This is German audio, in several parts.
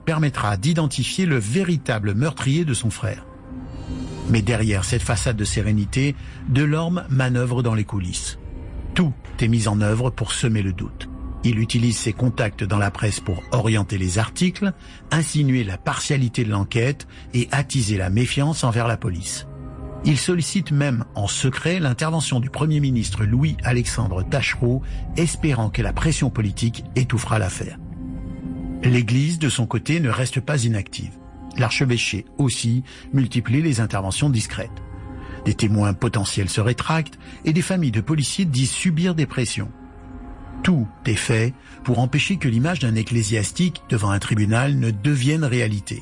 permettra d'identifier le véritable meurtrier de son frère. Mais derrière cette façade de sérénité, Delorme manœuvre dans les coulisses. Tout est mis en œuvre pour semer le doute. Il utilise ses contacts dans la presse pour orienter les articles, insinuer la partialité de l'enquête et attiser la méfiance envers la police. Il sollicite même en secret l'intervention du Premier ministre Louis-Alexandre Taschereau, espérant que la pression politique étouffera l'affaire. L'Église, de son côté, ne reste pas inactive. L'archevêché aussi multiplie les interventions discrètes. Des témoins potentiels se rétractent et des familles de policiers disent subir des pressions. Tout est fait pour empêcher que l'image d'un ecclésiastique devant un tribunal ne devienne réalité.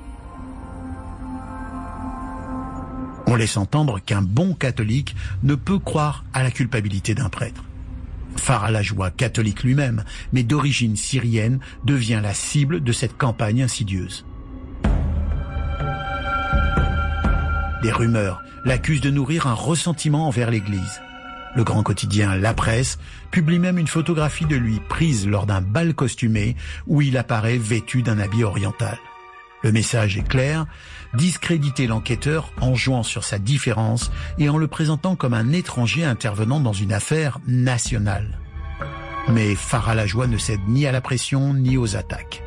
On laisse entendre qu'un bon catholique ne peut croire à la culpabilité d'un prêtre. Faralajoie, catholique lui-même, mais d'origine syrienne, devient la cible de cette campagne insidieuse. Des rumeurs l'accusent de nourrir un ressentiment envers l'Église. Le grand quotidien La Presse publie même une photographie de lui prise lors d'un bal costumé où il apparaît vêtu d'un habit oriental. Le message est clair, discréditer l'enquêteur en jouant sur sa différence et en le présentant comme un étranger intervenant dans une affaire nationale. Mais Faralajoie ne cède ni à la pression ni aux attaques.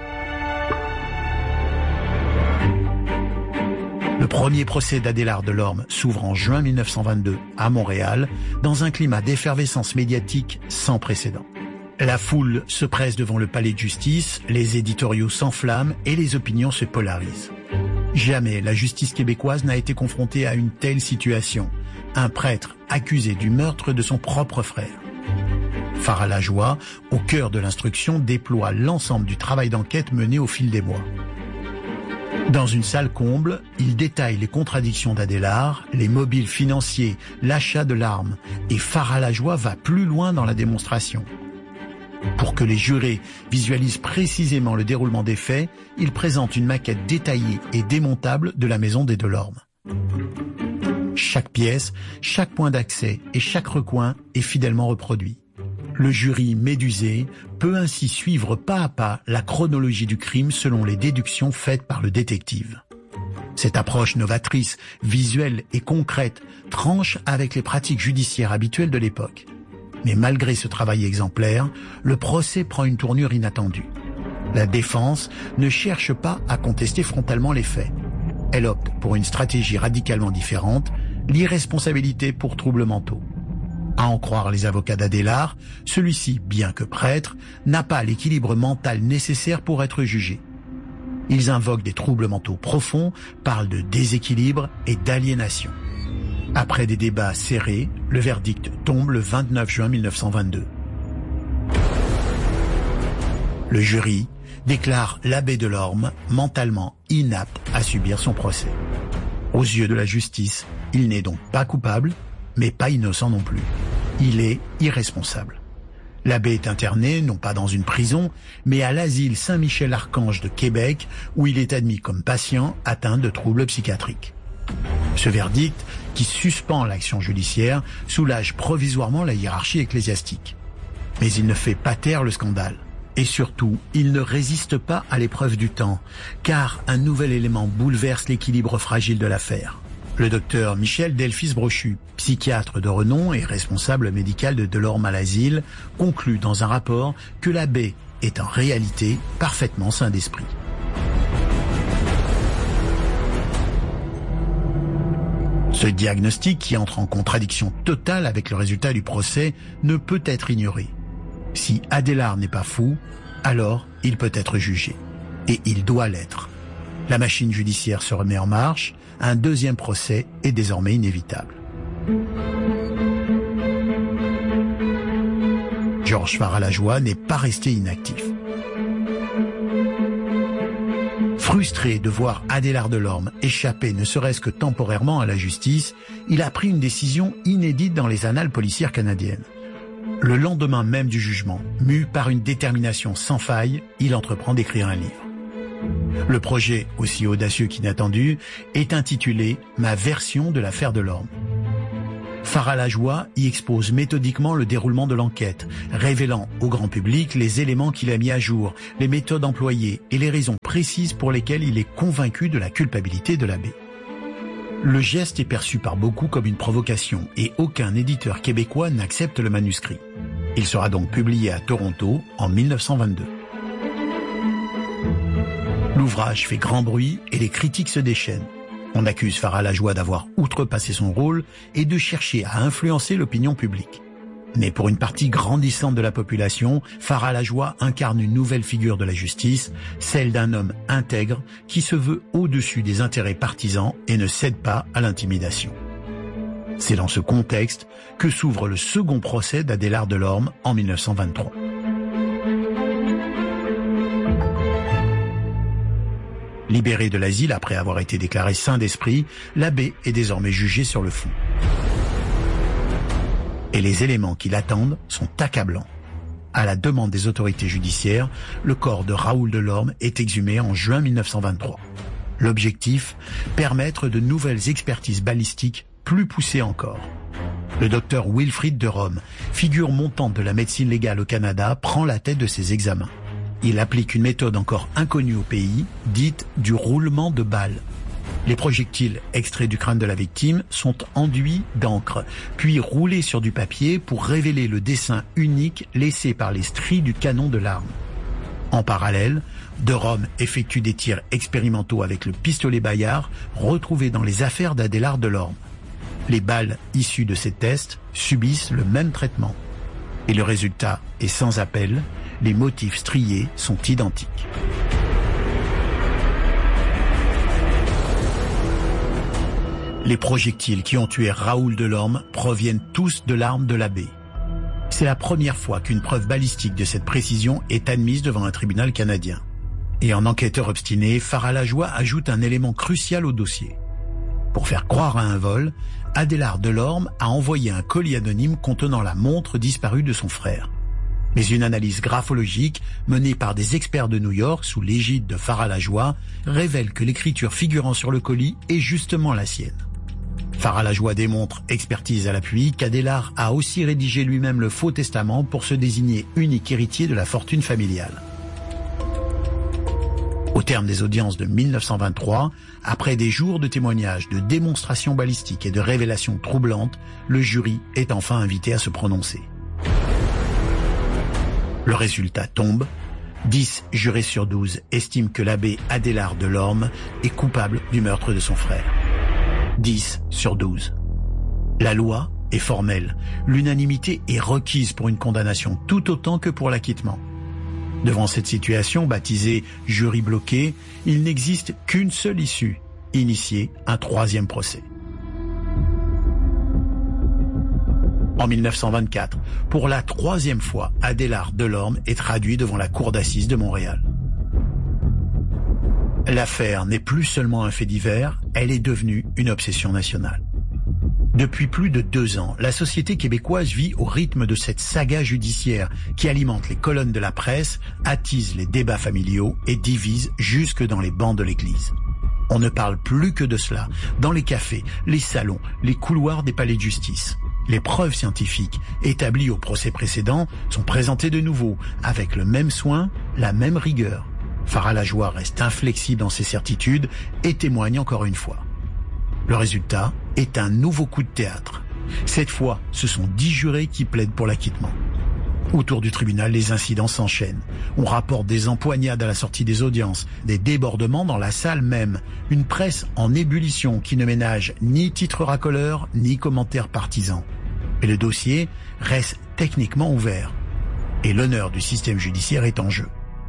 Le premier procès d'Adélard Delorme s'ouvre en juin 1922 à Montréal, dans un climat d'effervescence médiatique sans précédent. La foule se presse devant le palais de justice, les éditoriaux s'enflamment et les opinions se polarisent. Jamais la justice québécoise n'a été confrontée à une telle situation. Un prêtre accusé du meurtre de son propre frère. Faralajoie, au cœur de l'instruction, déploie l'ensemble du travail d'enquête mené au fil des mois. Dans une salle comble, il détaille les contradictions d'Adélard, les mobiles financiers, l'achat de l'arme, et Faralajoie va plus loin dans la démonstration. Pour que les jurés visualisent précisément le déroulement des faits, il présente une maquette détaillée et démontable de la maison des Delorme. Chaque pièce, chaque point d'accès et chaque recoin est fidèlement reproduit. Le jury médusé peut ainsi suivre pas à pas la chronologie du crime selon les déductions faites par le détective. Cette approche novatrice, visuelle et concrète tranche avec les pratiques judiciaires habituelles de l'époque. Mais malgré ce travail exemplaire, le procès prend une tournure inattendue. La défense ne cherche pas à contester frontalement les faits. Elle opte pour une stratégie radicalement différente, l'irresponsabilité pour troubles mentaux. À en croire les avocats d'Adélard, celui-ci, bien que prêtre, n'a pas l'équilibre mental nécessaire pour être jugé. Ils invoquent des troubles mentaux profonds, parlent de déséquilibre et d'aliénation. Après des débats serrés, le verdict tombe le 29 juin 1922. Le jury déclare l'abbé Delorme mentalement inapte à subir son procès. Aux yeux de la justice, il n'est donc pas coupable, mais pas innocent non plus. Il est irresponsable. L'abbé est interné, non pas dans une prison, mais à l'asile Saint-Michel-Archange de Québec, où il est admis comme patient atteint de troubles psychiatriques. Ce verdict, qui suspend l'action judiciaire, soulage provisoirement la hiérarchie ecclésiastique. Mais il ne fait pas taire le scandale. Et surtout, il ne résiste pas à l'épreuve du temps, car un nouvel élément bouleverse l'équilibre fragile de l'affaire. Le docteur Michel Delphis-Brochu, psychiatre de renom et responsable médical de Delorme à l'asile, conclut dans un rapport que l'abbé est en réalité parfaitement sain d'esprit. Ce diagnostic, qui entre en contradiction totale avec le résultat du procès, ne peut être ignoré. Si Adélard n'est pas fou, alors il peut être jugé. Et il doit l'être. La machine judiciaire se remet en marche, un deuxième procès est désormais inévitable. Georges Faralajoie n'est pas resté inactif. Frustré de voir Adélard Delorme échapper ne serait-ce que temporairement à la justice, il a pris une décision inédite dans les annales policières canadiennes. Le lendemain même du jugement, mu par une détermination sans faille, il entreprend d'écrire un livre. Le projet, aussi audacieux qu'inattendu, est intitulé « Ma version de l'affaire Delorme ». Farah Lajoie y expose méthodiquement le déroulement de l'enquête, révélant au grand public les éléments qu'il a mis à jour, les méthodes employées et les raisons précises pour lesquelles il est convaincu de la culpabilité de l'abbé. Le geste est perçu par beaucoup comme une provocation et aucun éditeur québécois n'accepte le manuscrit. Il sera donc publié à Toronto en 1922. L'ouvrage fait grand bruit et les critiques se déchaînent. On accuse Farah Lajoie d'avoir outrepassé son rôle et de chercher à influencer l'opinion publique. Mais pour une partie grandissante de la population, Farah Lajoie incarne une nouvelle figure de la justice, celle d'un homme intègre qui se veut au-dessus des intérêts partisans et ne cède pas à l'intimidation. C'est dans ce contexte que s'ouvre le second procès d'Adélard Delorme en 1923. Libéré de l'asile après avoir été déclaré saint d'esprit, l'abbé est désormais jugé sur le fond. Et les éléments qui l'attendent sont accablants. À la demande des autorités judiciaires, le corps de Raoul Delorme est exhumé en juin 1923. L'objectif, permettre de nouvelles expertises balistiques plus poussées encore. Le docteur Wilfrid de Rome, figure montante de la médecine légale au Canada, prend la tête de ces examens. Il applique une méthode encore inconnue au pays, dite du roulement de balles. Les projectiles extraits du crâne de la victime sont enduits d'encre, puis roulés sur du papier pour révéler le dessin unique laissé par les stries du canon de l'arme. En parallèle, De Rome effectue des tirs expérimentaux avec le pistolet Bayard retrouvé dans les affaires d'Adélard Delorme. Les balles issues de ces tests subissent le même traitement. Et le résultat est sans appel, les motifs striés sont identiques. Les projectiles qui ont tué Raoul Delorme proviennent tous de l'arme de l'abbé. C'est la première fois qu'une preuve balistique de cette précision est admise devant un tribunal canadien. Et en enquêteur obstiné, Farah Lajoie ajoute un élément crucial au dossier. Pour faire croire à un vol, Adélard Delorme a envoyé un colis anonyme contenant la montre disparue de son frère. Mais une analyse graphologique menée par des experts de New York sous l'égide de Farah Lajoie révèle que l'écriture figurant sur le colis est justement la sienne. Farah Lajoie démontre, expertise à l'appui, qu'Adélard a aussi rédigé lui-même le faux testament pour se désigner unique héritier de la fortune familiale. Au terme des audiences de 1923, après des jours de témoignages, de démonstrations balistiques et de révélations troublantes, le jury est enfin invité à se prononcer. Le résultat tombe. 10 jurés sur 12 estiment que l'abbé Adélard Delorme est coupable du meurtre de son frère. 10 sur 12. La loi est formelle. L'unanimité est requise pour une condamnation tout autant que pour l'acquittement. Devant cette situation, baptisée jury bloqué, il n'existe qu'une seule issue, initier un troisième procès. En 1924, pour la troisième fois, Adélard Delorme est traduit devant la cour d'assises de Montréal. L'affaire n'est plus seulement un fait divers, elle est devenue une obsession nationale. Depuis plus de 2 ans, la société québécoise vit au rythme de cette saga judiciaire qui alimente les colonnes de la presse, attise les débats familiaux et divise jusque dans les bancs de l'église. On ne parle plus que de cela, dans les cafés, les salons, les couloirs des palais de justice. Les preuves scientifiques établies au procès précédent sont présentées de nouveau, avec le même soin, la même rigueur. Farah Lajoie reste inflexible dans ses certitudes et témoigne encore une fois. Le résultat est un nouveau coup de théâtre. Cette fois, ce sont 10 jurés qui plaident pour l'acquittement. Autour du tribunal, les incidents s'enchaînent. On rapporte des empoignades à la sortie des audiences, des débordements dans la salle même, une presse en ébullition qui ne ménage ni titres racoleurs, ni commentaires partisans. Et le dossier reste techniquement ouvert. Et l'honneur du système judiciaire est en jeu.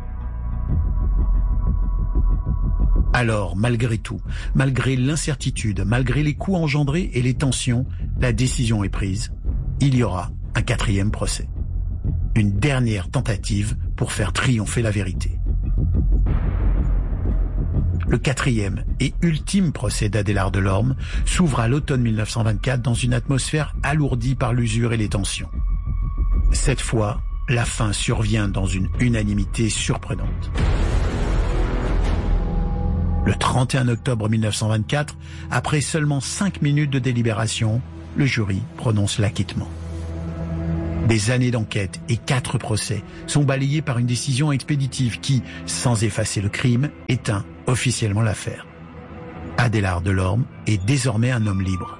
Alors, malgré tout, malgré l'incertitude, malgré les coups engendrés et les tensions, la décision est prise. Il y aura un 4e procès. Une dernière tentative pour faire triompher la vérité. Le 4e et ultime procès d'Adélard Delorme s'ouvre à l'automne 1924 dans une atmosphère alourdie par l'usure et les tensions. Cette fois, la fin survient dans une unanimité surprenante. Le 31 octobre 1924, après seulement 5 minutes de délibération, le jury prononce l'acquittement. Des années d'enquête et 4 procès sont balayés par une décision expéditive qui, sans effacer le crime, éteint officiellement l'affaire. Adélard Delorme est désormais un homme libre.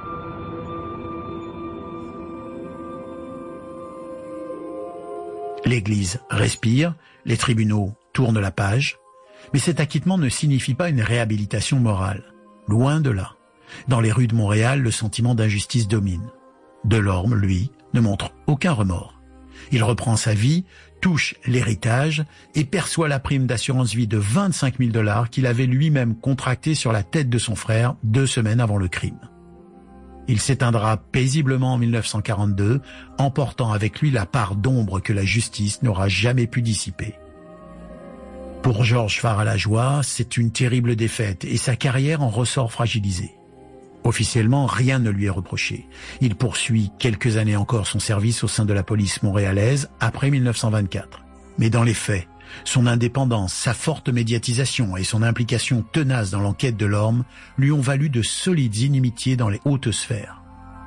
L'Église respire, les tribunaux tournent la page, mais cet acquittement ne signifie pas une réhabilitation morale. Loin de là. Dans les rues de Montréal, le sentiment d'injustice domine. Delorme, lui, ne montre aucun remords. Il reprend sa vie, touche l'héritage et perçoit la prime d'assurance vie de 25 000 $ qu'il avait lui-même contractée sur la tête de son frère 2 semaines avant le crime. Il s'éteindra paisiblement en 1942, emportant avec lui la part d'ombre que la justice n'aura jamais pu dissiper. Pour Georges Faralajoie, c'est une terrible défaite et sa carrière en ressort fragilisée. Officiellement, rien ne lui est reproché. Il poursuit quelques années encore son service au sein de la police montréalaise après 1924. Mais dans les faits, son indépendance, sa forte médiatisation et son implication tenace dans l'enquête Delorme lui ont valu de solides inimitiés dans les hautes sphères.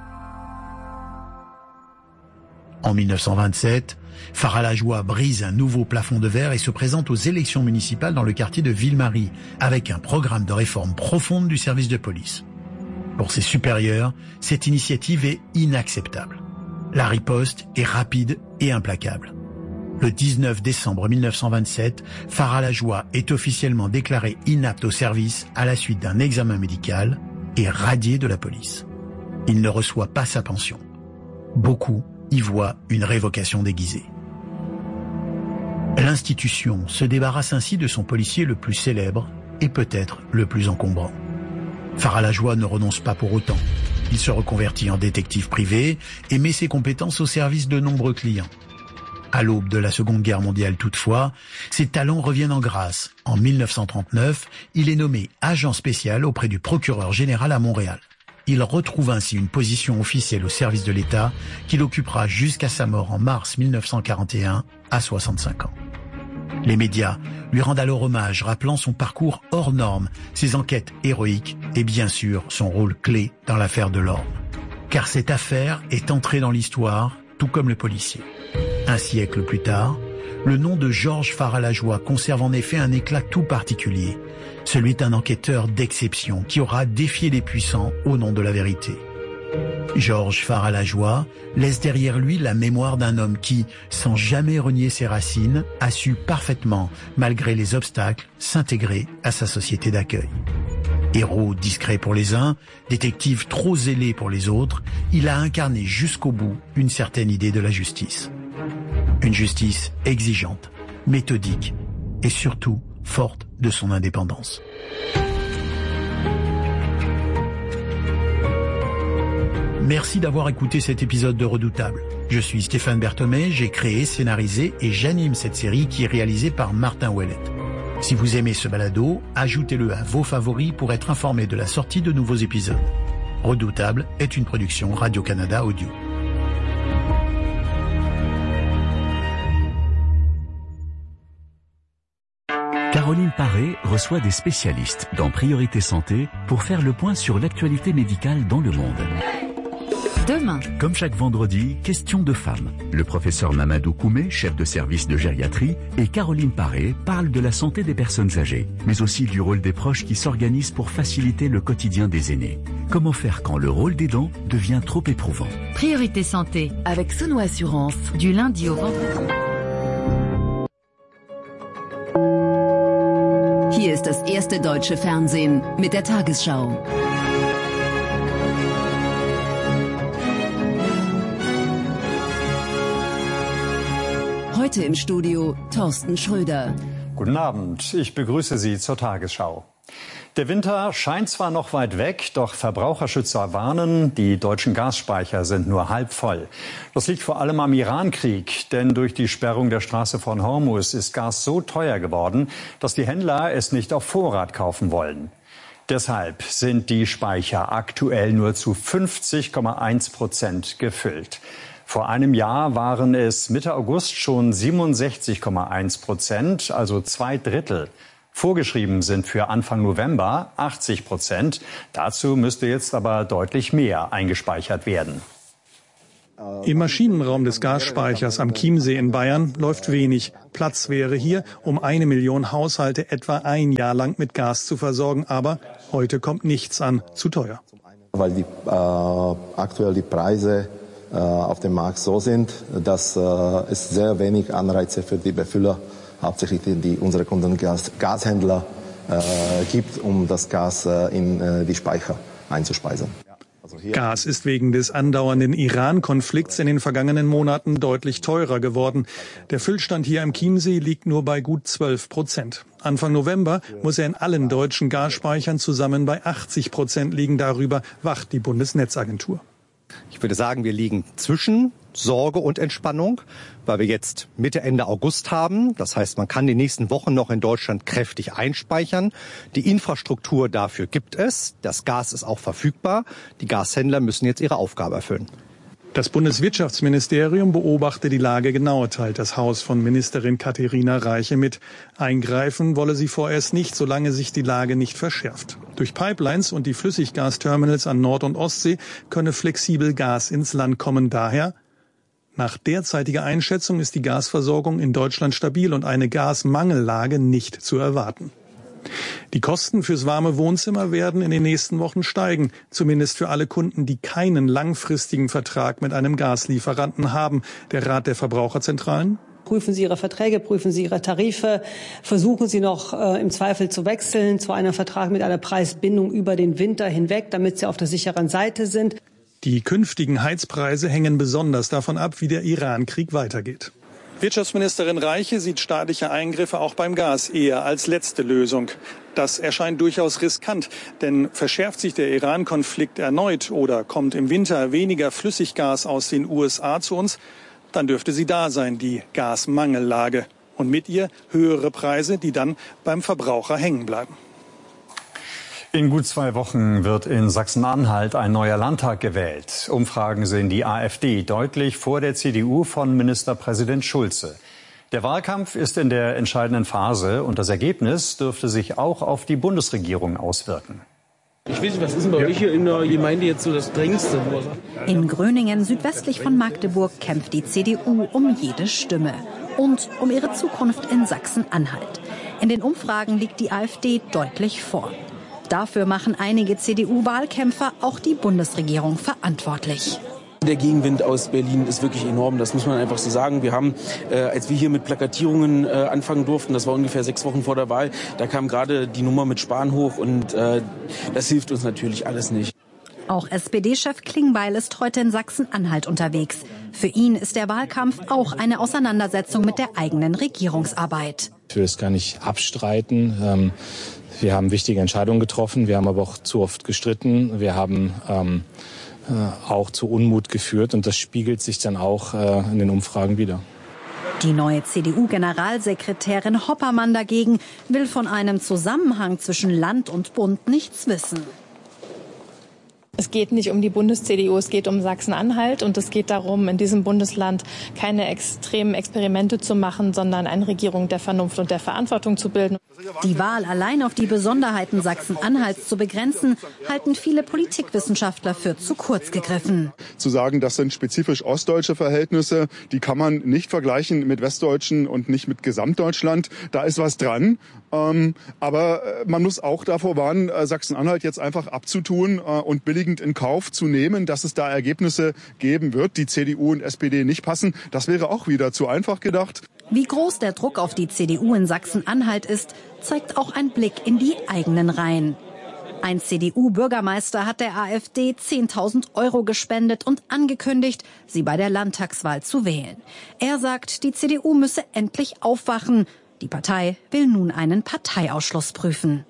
En 1927, Faralajoie brise un nouveau plafond de verre et se présente aux élections municipales dans le quartier de Ville-Marie avec un programme de réforme profonde du service de police. Pour ses supérieurs, cette initiative est inacceptable. La riposte est rapide et implacable. Le 19 décembre 1927, Faralajoie est officiellement déclaré inapte au service à la suite d'un examen médical et radié de la police. Il ne reçoit pas sa pension. Beaucoup y voient une révocation déguisée. L'institution se débarrasse ainsi de son policier le plus célèbre et peut-être le plus encombrant. Faralajoie ne renonce pas pour autant. Il se reconvertit en détective privé et met ses compétences au service de nombreux clients. À l'aube de la Seconde Guerre mondiale toutefois, ses talents reviennent en grâce. En 1939, il est nommé agent spécial auprès du procureur général à Montréal. Il retrouve ainsi une position officielle au service de l'État qu'il occupera jusqu'à sa mort en mars 1941 à 65 ans. Les médias lui rendent alors hommage, rappelant son parcours hors norme, ses enquêtes héroïques et bien sûr son rôle clé dans l'affaire Delorme. Car cette affaire est entrée dans l'histoire, tout comme le policier. Un siècle plus tard, le nom de Georges Faralajoie conserve en effet un éclat tout particulier, celui d'un enquêteur d'exception qui aura défié les puissants au nom de la vérité. Georges Faralajoie laisse derrière lui la mémoire d'un homme qui, sans jamais renier ses racines, a su parfaitement, malgré les obstacles, s'intégrer à sa société d'accueil. Héros discret pour les uns, détective trop zélé pour les autres, il a incarné jusqu'au bout une certaine idée de la justice. Une justice exigeante, méthodique et surtout forte de son indépendance. Merci d'avoir écouté cet épisode de Redoutable. Je suis Stéphane Berthomé, j'ai créé, scénarisé et j'anime cette série qui est réalisée par Martin Ouellette. Si vous aimez ce balado, ajoutez-le à vos favoris pour être informé de la sortie de nouveaux épisodes. Redoutable est une production Radio-Canada Audio. Caroline Paré reçoit des spécialistes dans Priorité Santé pour faire le point sur l'actualité médicale dans le monde. Demain, comme chaque vendredi, question de femmes. Le professeur Mamadou Koumé, chef de service de gériatrie, et Caroline Paré parlent de la santé des personnes âgées, mais aussi du rôle des proches qui s'organisent pour faciliter le quotidien des aînés. Comment faire quand le rôle d'aidant devient trop éprouvant? Priorité Santé avec Sono Assurance, du lundi au vendredi. Hier ist das erste deutsche Fernsehen mit der Tagesschau. Heute im Studio Thorsten Schröder. Guten Abend, ich begrüße Sie zur Tagesschau. Der Winter scheint zwar noch weit weg, doch Verbraucherschützer warnen, die deutschen Gasspeicher sind nur halb voll. Das liegt vor allem am Iran-Krieg, denn durch die Sperrung der Straße von Hormuz ist Gas so teuer geworden, dass die Händler es nicht auf Vorrat kaufen wollen. Deshalb sind die Speicher aktuell nur zu 50,1% gefüllt. Vor einem Jahr waren es Mitte August schon 67,1%, also 2/3. Vorgeschrieben sind für Anfang November 80%. Dazu müsste jetzt aber deutlich mehr eingespeichert werden. Im Maschinenraum des Gasspeichers am Chiemsee in Bayern läuft wenig. Platz wäre hier, um 1 Million Haushalte etwa ein Jahr lang mit Gas zu versorgen. Aber heute kommt nichts an, zu teuer. Weil aktuell die Preise auf dem Markt so sind, dass es sehr wenig Anreize für die Befüller, hauptsächlich unsere Kunden Gashändler, gibt, um das Gas in die Speicher einzuspeisen. Gas ist wegen des andauernden Iran-Konflikts in den vergangenen Monaten deutlich teurer geworden. Der Füllstand hier am Chiemsee liegt nur bei gut 12%. Anfang November muss er in allen deutschen Gasspeichern zusammen bei 80% liegen. Darüber wacht die Bundesnetzagentur. Ich würde sagen, wir liegen zwischen Sorge und Entspannung, weil wir jetzt Mitte, Ende August haben. Das heißt, man kann die nächsten Wochen noch in Deutschland kräftig einspeichern. Die Infrastruktur dafür gibt es. Das Gas ist auch verfügbar. Die Gashändler müssen jetzt ihre Aufgabe erfüllen. Das Bundeswirtschaftsministerium beobachte die Lage genau, teilt das Haus von Ministerin Katharina Reiche mit. Eingreifen wolle sie vorerst nicht, solange sich die Lage nicht verschärft. Durch Pipelines und die Flüssiggasterminals an Nord- und Ostsee könne flexibel Gas ins Land kommen. Daher, nach derzeitiger Einschätzung, ist die Gasversorgung in Deutschland stabil und eine Gasmangellage nicht zu erwarten. Die Kosten fürs warme Wohnzimmer werden in den nächsten Wochen steigen, zumindest für alle Kunden, die keinen langfristigen Vertrag mit einem Gaslieferanten haben. Der Rat der Verbraucherzentralen: Prüfen Sie Ihre Verträge, prüfen Sie Ihre Tarife, versuchen Sie noch im Zweifel zu wechseln zu einem Vertrag mit einer Preisbindung über den Winter hinweg, damit Sie auf der sicheren Seite sind. Die künftigen Heizpreise hängen besonders davon ab, wie der Iran-Krieg weitergeht. Wirtschaftsministerin Reiche sieht staatliche Eingriffe auch beim Gas eher als letzte Lösung. Das erscheint durchaus riskant, denn verschärft sich der Iran-Konflikt erneut oder kommt im Winter weniger Flüssiggas aus den USA zu uns, dann dürfte sie da sein, die Gasmangellage. Und mit ihr höhere Preise, die dann beim Verbraucher hängen bleiben. In gut 2 Wochen wird in Sachsen-Anhalt ein neuer Landtag gewählt. Umfragen sehen die AfD deutlich vor der CDU von Ministerpräsident Schulze. Der Wahlkampf ist in der entscheidenden Phase und das Ergebnis dürfte sich auch auf die Bundesregierung auswirken. Ich weiß nicht, was ist denn bei euch hier in der Gemeinde jetzt so das Dringendste? In Gröningen, südwestlich von Magdeburg, kämpft die CDU um jede Stimme und um ihre Zukunft in Sachsen-Anhalt. In den Umfragen liegt die AfD deutlich vor. Dafür machen einige CDU-Wahlkämpfer auch die Bundesregierung verantwortlich. Der Gegenwind aus Berlin ist wirklich enorm, das muss man einfach so sagen. Wir haben, als wir hier mit Plakatierungen anfangen durften, das war ungefähr 6 Wochen vor der Wahl, da kam gerade die Nummer mit Spahn hoch und das hilft uns natürlich alles nicht. Auch SPD-Chef Klingbeil ist heute in Sachsen-Anhalt unterwegs. Für ihn ist der Wahlkampf auch eine Auseinandersetzung mit der eigenen Regierungsarbeit. Ich will es gar nicht abstreiten. Wir haben wichtige Entscheidungen getroffen, wir haben aber auch zu oft gestritten, wir haben auch zu Unmut geführt und das spiegelt sich dann auch in den Umfragen wider. Die neue CDU-Generalsekretärin Hoppermann dagegen will von einem Zusammenhang zwischen Land und Bund nichts wissen. Es geht nicht um die Bundes-CDU, es geht um Sachsen-Anhalt und es geht darum, in diesem Bundesland keine extremen Experimente zu machen, sondern eine Regierung der Vernunft und der Verantwortung zu bilden. Die Wahl allein auf die Besonderheiten Sachsen-Anhalts zu begrenzen, halten viele Politikwissenschaftler für zu kurz gegriffen. Zu sagen, das sind spezifisch ostdeutsche Verhältnisse, die kann man nicht vergleichen mit westdeutschen und nicht mit Gesamtdeutschland. Da ist was dran. Aber man muss auch davor warnen, Sachsen-Anhalt jetzt einfach abzutun und billigend in Kauf zu nehmen, dass es da Ergebnisse geben wird, die CDU und SPD nicht passen. Das wäre auch wieder zu einfach gedacht. Wie groß der Druck auf die CDU in Sachsen-Anhalt ist, zeigt auch ein Blick in die eigenen Reihen. Ein CDU-Bürgermeister hat der AfD 10.000 € gespendet und angekündigt, sie bei der Landtagswahl zu wählen. Er sagt, die CDU müsse endlich aufwachen. Die Partei will nun einen Parteiausschluss prüfen.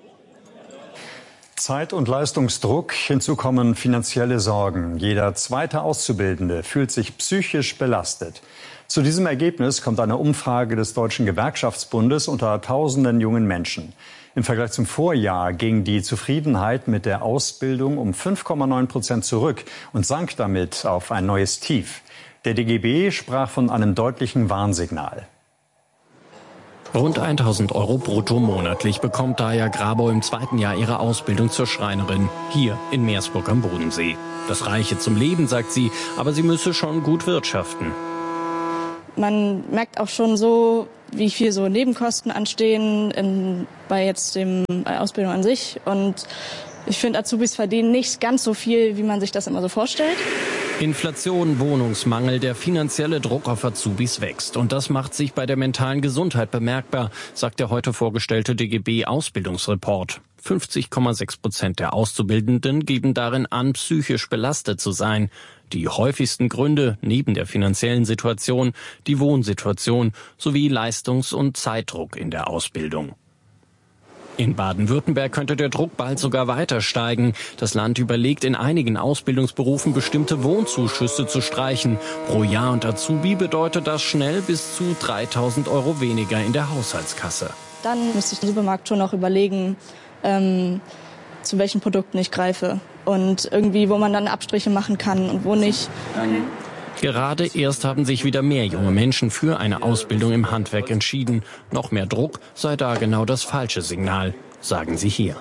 Zeit- und Leistungsdruck, hinzu kommen finanzielle Sorgen. Jeder zweite Auszubildende fühlt sich psychisch belastet. Zu diesem Ergebnis kommt eine Umfrage des Deutschen Gewerkschaftsbundes unter tausenden jungen Menschen. Im Vergleich zum Vorjahr ging die Zufriedenheit mit der Ausbildung um 5,9% zurück und sank damit auf ein neues Tief. Der DGB sprach von einem deutlichen Warnsignal. Rund 1.000 € brutto monatlich bekommt Daya Grabau im 2. Jahr ihrer Ausbildung zur Schreinerin, hier in Meersburg am Bodensee. Das reiche zum Leben, sagt sie, aber sie müsse schon gut wirtschaften. Man merkt auch schon so, wie viel so Nebenkosten anstehen bei jetzt der Ausbildung an sich. Und ich finde, Azubis verdienen nicht ganz so viel, wie man sich das immer so vorstellt. Inflation, Wohnungsmangel, der finanzielle Druck auf Azubis wächst. Und das macht sich bei der mentalen Gesundheit bemerkbar, sagt der heute vorgestellte DGB-Ausbildungsreport. 50,6% der Auszubildenden geben darin an, psychisch belastet zu sein. Die häufigsten Gründe neben der finanziellen Situation, die Wohnsituation sowie Leistungs- und Zeitdruck in der Ausbildung. In Baden-Württemberg könnte der Druck bald sogar weiter steigen. Das Land überlegt, in einigen Ausbildungsberufen bestimmte Wohnzuschüsse zu streichen. Pro Jahr und Azubi bedeutet das schnell bis zu 3.000 € weniger in der Haushaltskasse. Dann müsste ich im Supermarkt schon auch überlegen, zu welchen Produkten ich greife. Und irgendwie, wo man dann Abstriche machen kann und wo nicht. Gerade erst haben sich wieder mehr junge Menschen für eine Ausbildung im Handwerk entschieden. Noch mehr Druck sei da genau das falsche Signal, sagen sie hier.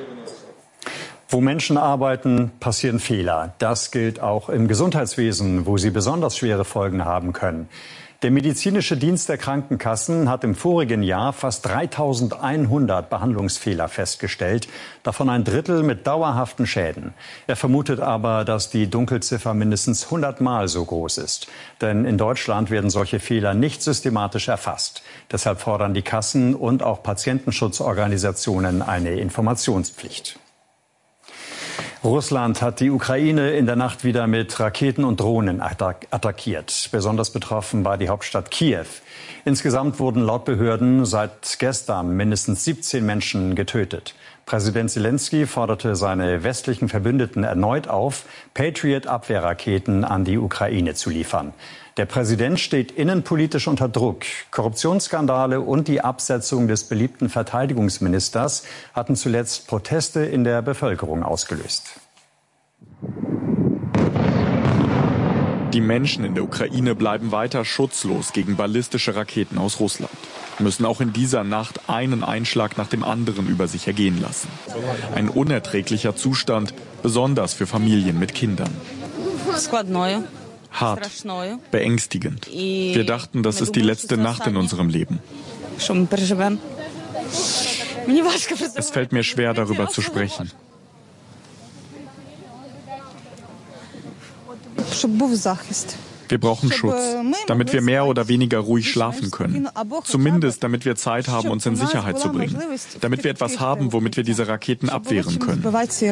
Wo Menschen arbeiten, passieren Fehler. Das gilt auch im Gesundheitswesen, wo sie besonders schwere Folgen haben können. Der medizinische Dienst der Krankenkassen hat im vorigen Jahr fast 3.100 Behandlungsfehler festgestellt, davon ein Drittel mit dauerhaften Schäden. Er vermutet aber, dass die Dunkelziffer mindestens 100-mal so groß ist. Denn in Deutschland werden solche Fehler nicht systematisch erfasst. Deshalb fordern die Kassen und auch Patientenschutzorganisationen eine Informationspflicht. Russland hat die Ukraine in der Nacht wieder mit Raketen und Drohnen attackiert. Besonders betroffen war die Hauptstadt Kiew. Insgesamt wurden laut Behörden seit gestern mindestens 17 Menschen getötet. Präsident Zelensky forderte seine westlichen Verbündeten erneut auf, Patriot-Abwehrraketen an die Ukraine zu liefern. Der Präsident steht innenpolitisch unter Druck. Korruptionsskandale und die Absetzung des beliebten Verteidigungsministers hatten zuletzt Proteste in der Bevölkerung ausgelöst. Die Menschen in der Ukraine bleiben weiter schutzlos gegen ballistische Raketen aus Russland, müssen auch in dieser Nacht einen Einschlag nach dem anderen über sich ergehen lassen. Ein unerträglicher Zustand, besonders für Familien mit Kindern. Hart, beängstigend. Wir dachten, das ist die letzte Nacht in unserem Leben. Es fällt mir schwer, darüber zu sprechen. Wir brauchen Schutz, damit wir mehr oder weniger ruhig schlafen können. Zumindest, damit wir Zeit haben, uns in Sicherheit zu bringen. Damit wir etwas haben, womit wir diese Raketen abwehren können.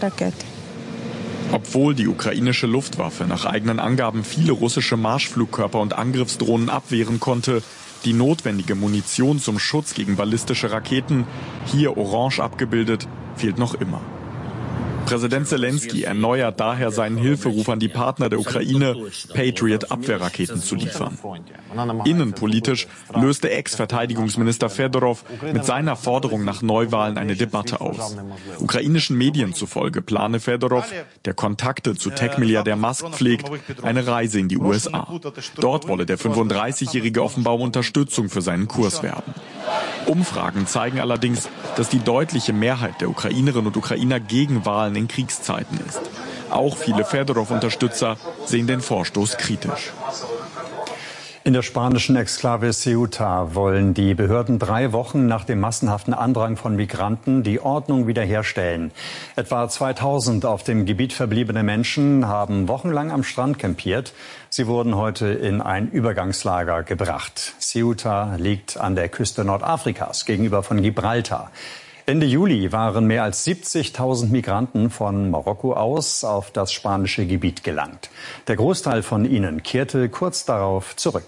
Obwohl die ukrainische Luftwaffe nach eigenen Angaben viele russische Marschflugkörper und Angriffsdrohnen abwehren konnte, die notwendige Munition zum Schutz gegen ballistische Raketen, hier orange abgebildet, fehlt noch immer. Präsident Zelensky erneuert daher seinen Hilferuf an die Partner der Ukraine, Patriot-Abwehrraketen zu liefern. Innenpolitisch löste Ex-Verteidigungsminister Fedorov mit seiner Forderung nach Neuwahlen eine Debatte aus. Ukrainischen Medien zufolge plane Fedorov, der Kontakte zu Tech-Milliardär Musk pflegt, eine Reise in die USA. Dort wolle der 35-Jährige offenbar um Unterstützung für seinen Kurs werben. Umfragen zeigen allerdings, dass die deutliche Mehrheit der Ukrainerinnen und Ukrainer gegen Wahlen in Kriegszeiten ist. Auch viele Fedorov-Unterstützer sehen den Vorstoß kritisch. In der spanischen Exklave Ceuta wollen die Behörden 3 Wochen nach dem massenhaften Andrang von Migranten die Ordnung wiederherstellen. Etwa 2000 auf dem Gebiet verbliebene Menschen haben wochenlang am Strand campiert. Sie wurden heute in ein Übergangslager gebracht. Ceuta liegt an der Küste Nordafrikas gegenüber von Gibraltar. Ende Juli waren mehr als 70.000 Migranten von Marokko aus auf das spanische Gebiet gelangt. Der Großteil von ihnen kehrte kurz darauf zurück.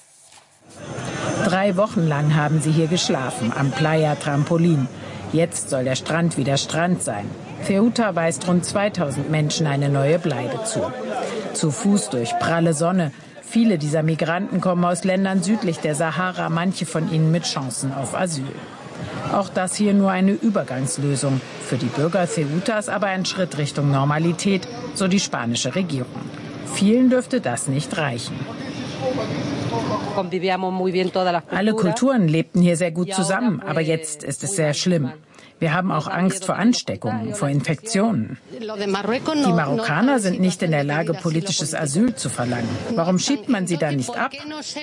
3 Wochen lang haben sie hier geschlafen, am Playa Trampolín. Jetzt soll der Strand wieder Strand sein. Ceuta weist rund 2000 Menschen eine neue Bleibe zu. Zu Fuß durch pralle Sonne. Viele dieser Migranten kommen aus Ländern südlich der Sahara, manche von ihnen mit Chancen auf Asyl. Auch das hier nur eine Übergangslösung. Für die Bürger Ceutas aber ein Schritt Richtung Normalität, so die spanische Regierung. Vielen dürfte das nicht reichen. Alle Kulturen lebten hier sehr gut zusammen, aber jetzt ist es sehr schlimm. Wir haben auch Angst vor Ansteckungen, vor Infektionen. Die Marokkaner sind nicht in der Lage, politisches Asyl zu verlangen. Warum schiebt man sie da nicht ab?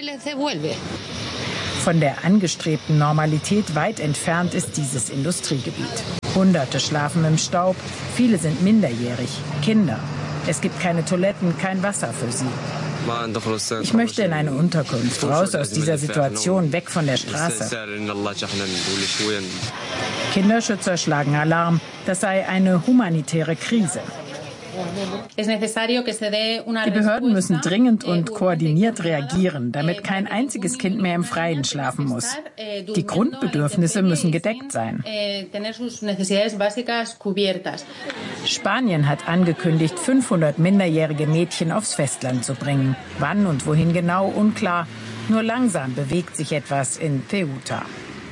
Von der angestrebten Normalität weit entfernt ist dieses Industriegebiet. Hunderte schlafen im Staub, viele sind minderjährig, Kinder. Es gibt keine Toiletten, kein Wasser für sie. Ich möchte in eine Unterkunft, raus aus dieser Situation, weg von der Straße. Kinderschützer schlagen Alarm, das sei eine humanitäre Krise. Die Behörden müssen dringend und koordiniert reagieren, damit kein einziges Kind mehr im Freien schlafen muss. Die Grundbedürfnisse müssen gedeckt sein. Spanien hat angekündigt, 500 minderjährige Mädchen aufs Festland zu bringen. Wann und wohin genau, unklar. Nur langsam bewegt sich etwas in Ceuta.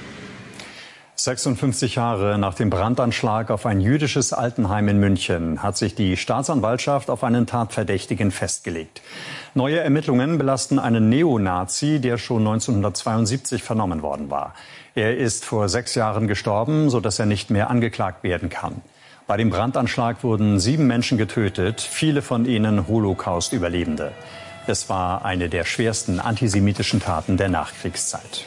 56 Jahre nach dem Brandanschlag auf ein jüdisches Altenheim in München hat sich die Staatsanwaltschaft auf einen Tatverdächtigen festgelegt. Neue Ermittlungen belasten einen Neonazi, der schon 1972 vernommen worden war. Er ist vor 6 Jahren gestorben, sodass er nicht mehr angeklagt werden kann. Bei dem Brandanschlag wurden 7 Menschen getötet, viele von ihnen Holocaust-Überlebende. Es war eine der schwersten antisemitischen Taten der Nachkriegszeit.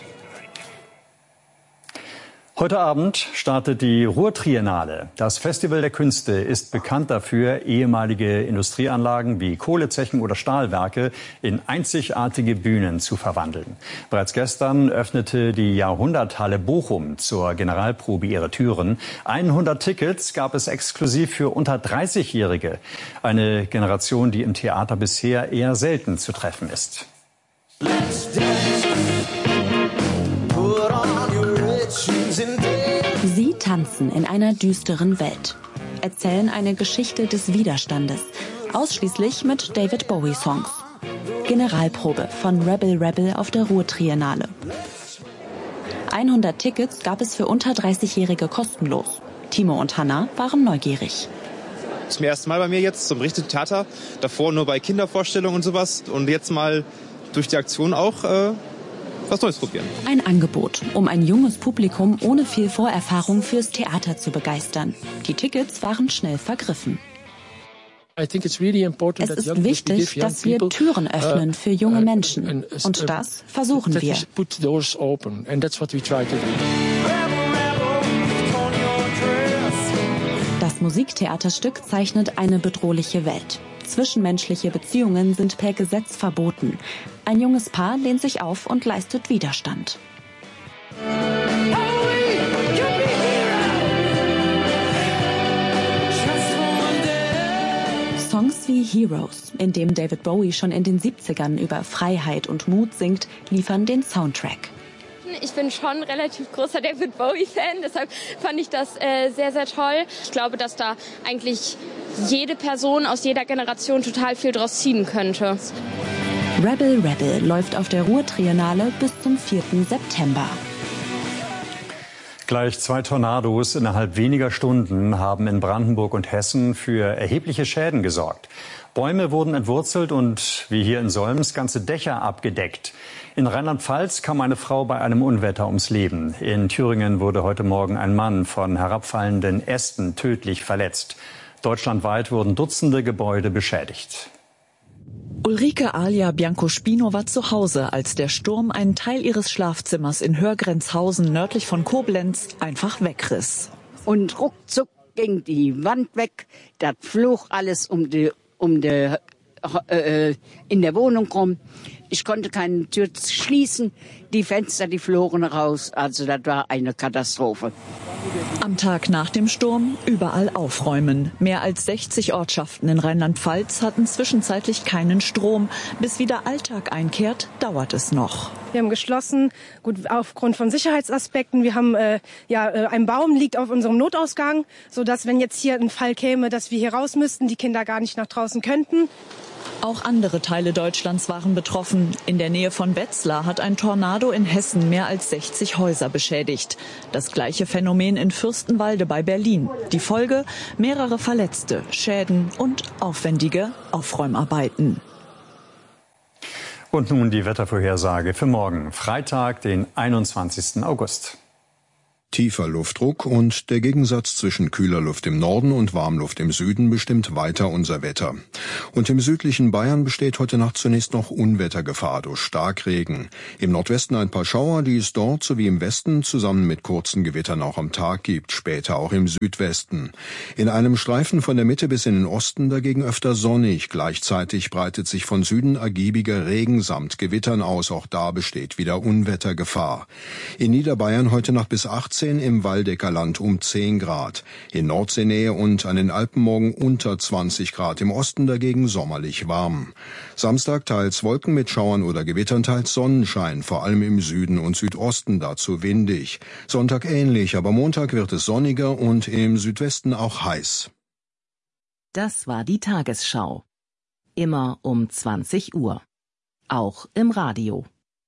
Heute Abend startet die Ruhr-Triennale. Das Festival der Künste ist bekannt dafür, ehemalige Industrieanlagen wie Kohlezechen oder Stahlwerke in einzigartige Bühnen zu verwandeln. Bereits gestern öffnete die Jahrhunderthalle Bochum zur Generalprobe ihre Türen. 100 Tickets gab es exklusiv für unter 30-Jährige. Eine Generation, die im Theater bisher eher selten zu treffen ist. Sie tanzen in einer düsteren Welt, erzählen eine Geschichte des Widerstandes, ausschließlich mit David Bowie-Songs. Generalprobe von Rebel Rebel auf der Ruhr-Triennale. 100 Tickets gab es für unter 30-Jährige kostenlos. Timo und Hanna waren neugierig. Das ist das erste Mal bei mir jetzt zum richtigen Theater. Davor nur bei Kindervorstellungen und sowas. Und jetzt mal durch die Aktion auch was Neues probieren. Ein Angebot, um ein junges Publikum ohne viel Vorerfahrung fürs Theater zu begeistern. Die Tickets waren schnell vergriffen. Es ist wichtig, dass wir Türen öffnen für junge Menschen. Und das versuchen wir. Das Musiktheaterstück zeichnet eine bedrohliche Welt. Zwischenmenschliche Beziehungen sind per Gesetz verboten. Ein junges Paar lehnt sich auf und leistet Widerstand. Songs wie Heroes, in dem David Bowie schon in den 70ern über Freiheit und Mut singt, liefern den Soundtrack. Ich bin schon relativ großer David Bowie-Fan, deshalb fand ich das sehr, sehr toll. Ich glaube, dass da eigentlich jede Person aus jeder Generation total viel draus ziehen könnte. Rebel Rebel läuft auf der Ruhr-Triennale bis zum 4. September. Gleich 2 Tornados innerhalb weniger Stunden haben in Brandenburg und Hessen für erhebliche Schäden gesorgt. Bäume wurden entwurzelt und, wie hier in Solms, ganze Dächer abgedeckt. In Rheinland-Pfalz kam eine Frau bei einem Unwetter ums Leben. In Thüringen wurde heute Morgen ein Mann von herabfallenden Ästen tödlich verletzt. Deutschlandweit wurden Dutzende Gebäude beschädigt. Ulrike Alia Biancospino war zu Hause, als der Sturm einen Teil ihres Schlafzimmers in Hörgrenzhausen nördlich von Koblenz einfach wegriss. Und ruckzuck ging die Wand weg, das flog alles in der Wohnung rum. Ich konnte keine Tür schließen, die Fenster, die flogen raus. Also das war eine Katastrophe. Am Tag nach dem Sturm überall aufräumen. Mehr als 60 Ortschaften in Rheinland-Pfalz hatten zwischenzeitlich keinen Strom. Bis wieder Alltag einkehrt, dauert es noch. Wir haben geschlossen, gut aufgrund von Sicherheitsaspekten. Wir haben ein Baum liegt auf unserem Notausgang, sodass, wenn jetzt hier ein Fall käme, dass wir hier raus müssten, die Kinder gar nicht nach draußen könnten. Auch andere Teile Deutschlands waren betroffen. In der Nähe von Wetzlar hat ein Tornado in Hessen mehr als 60 Häuser beschädigt. Das gleiche Phänomen in Fürstenwalde bei Berlin. Die Folge: mehrere Verletzte, Schäden und aufwendige Aufräumarbeiten. Und nun die Wettervorhersage für morgen, Freitag, den 21. August. Tiefer Luftdruck und der Gegensatz zwischen kühler Luft im Norden und Warmluft im Süden bestimmt weiter unser Wetter. Und im südlichen Bayern besteht heute Nacht zunächst noch Unwettergefahr durch Starkregen. Im Nordwesten ein paar Schauer, die es dort sowie im Westen zusammen mit kurzen Gewittern auch am Tag gibt, später auch im Südwesten. In einem Streifen von der Mitte bis in den Osten dagegen öfter sonnig. Gleichzeitig breitet sich von Süden ergiebiger Regen samt Gewittern aus. Auch da besteht wieder Unwettergefahr. In Niederbayern heute Nacht bis 18, im Waldecker Land um 10 Grad. In Nordseenähe und an den Alpen morgen unter 20 Grad. Im Osten dagegen sommerlich warm. Samstag teils Wolken mit Schauern oder Gewittern, teils Sonnenschein, vor allem im Süden und Südosten, dazu windig. Sonntag ähnlich, aber Montag wird es sonniger und im Südwesten auch heiß. Das war die Tagesschau. Immer um 20 Uhr. Auch im Radio.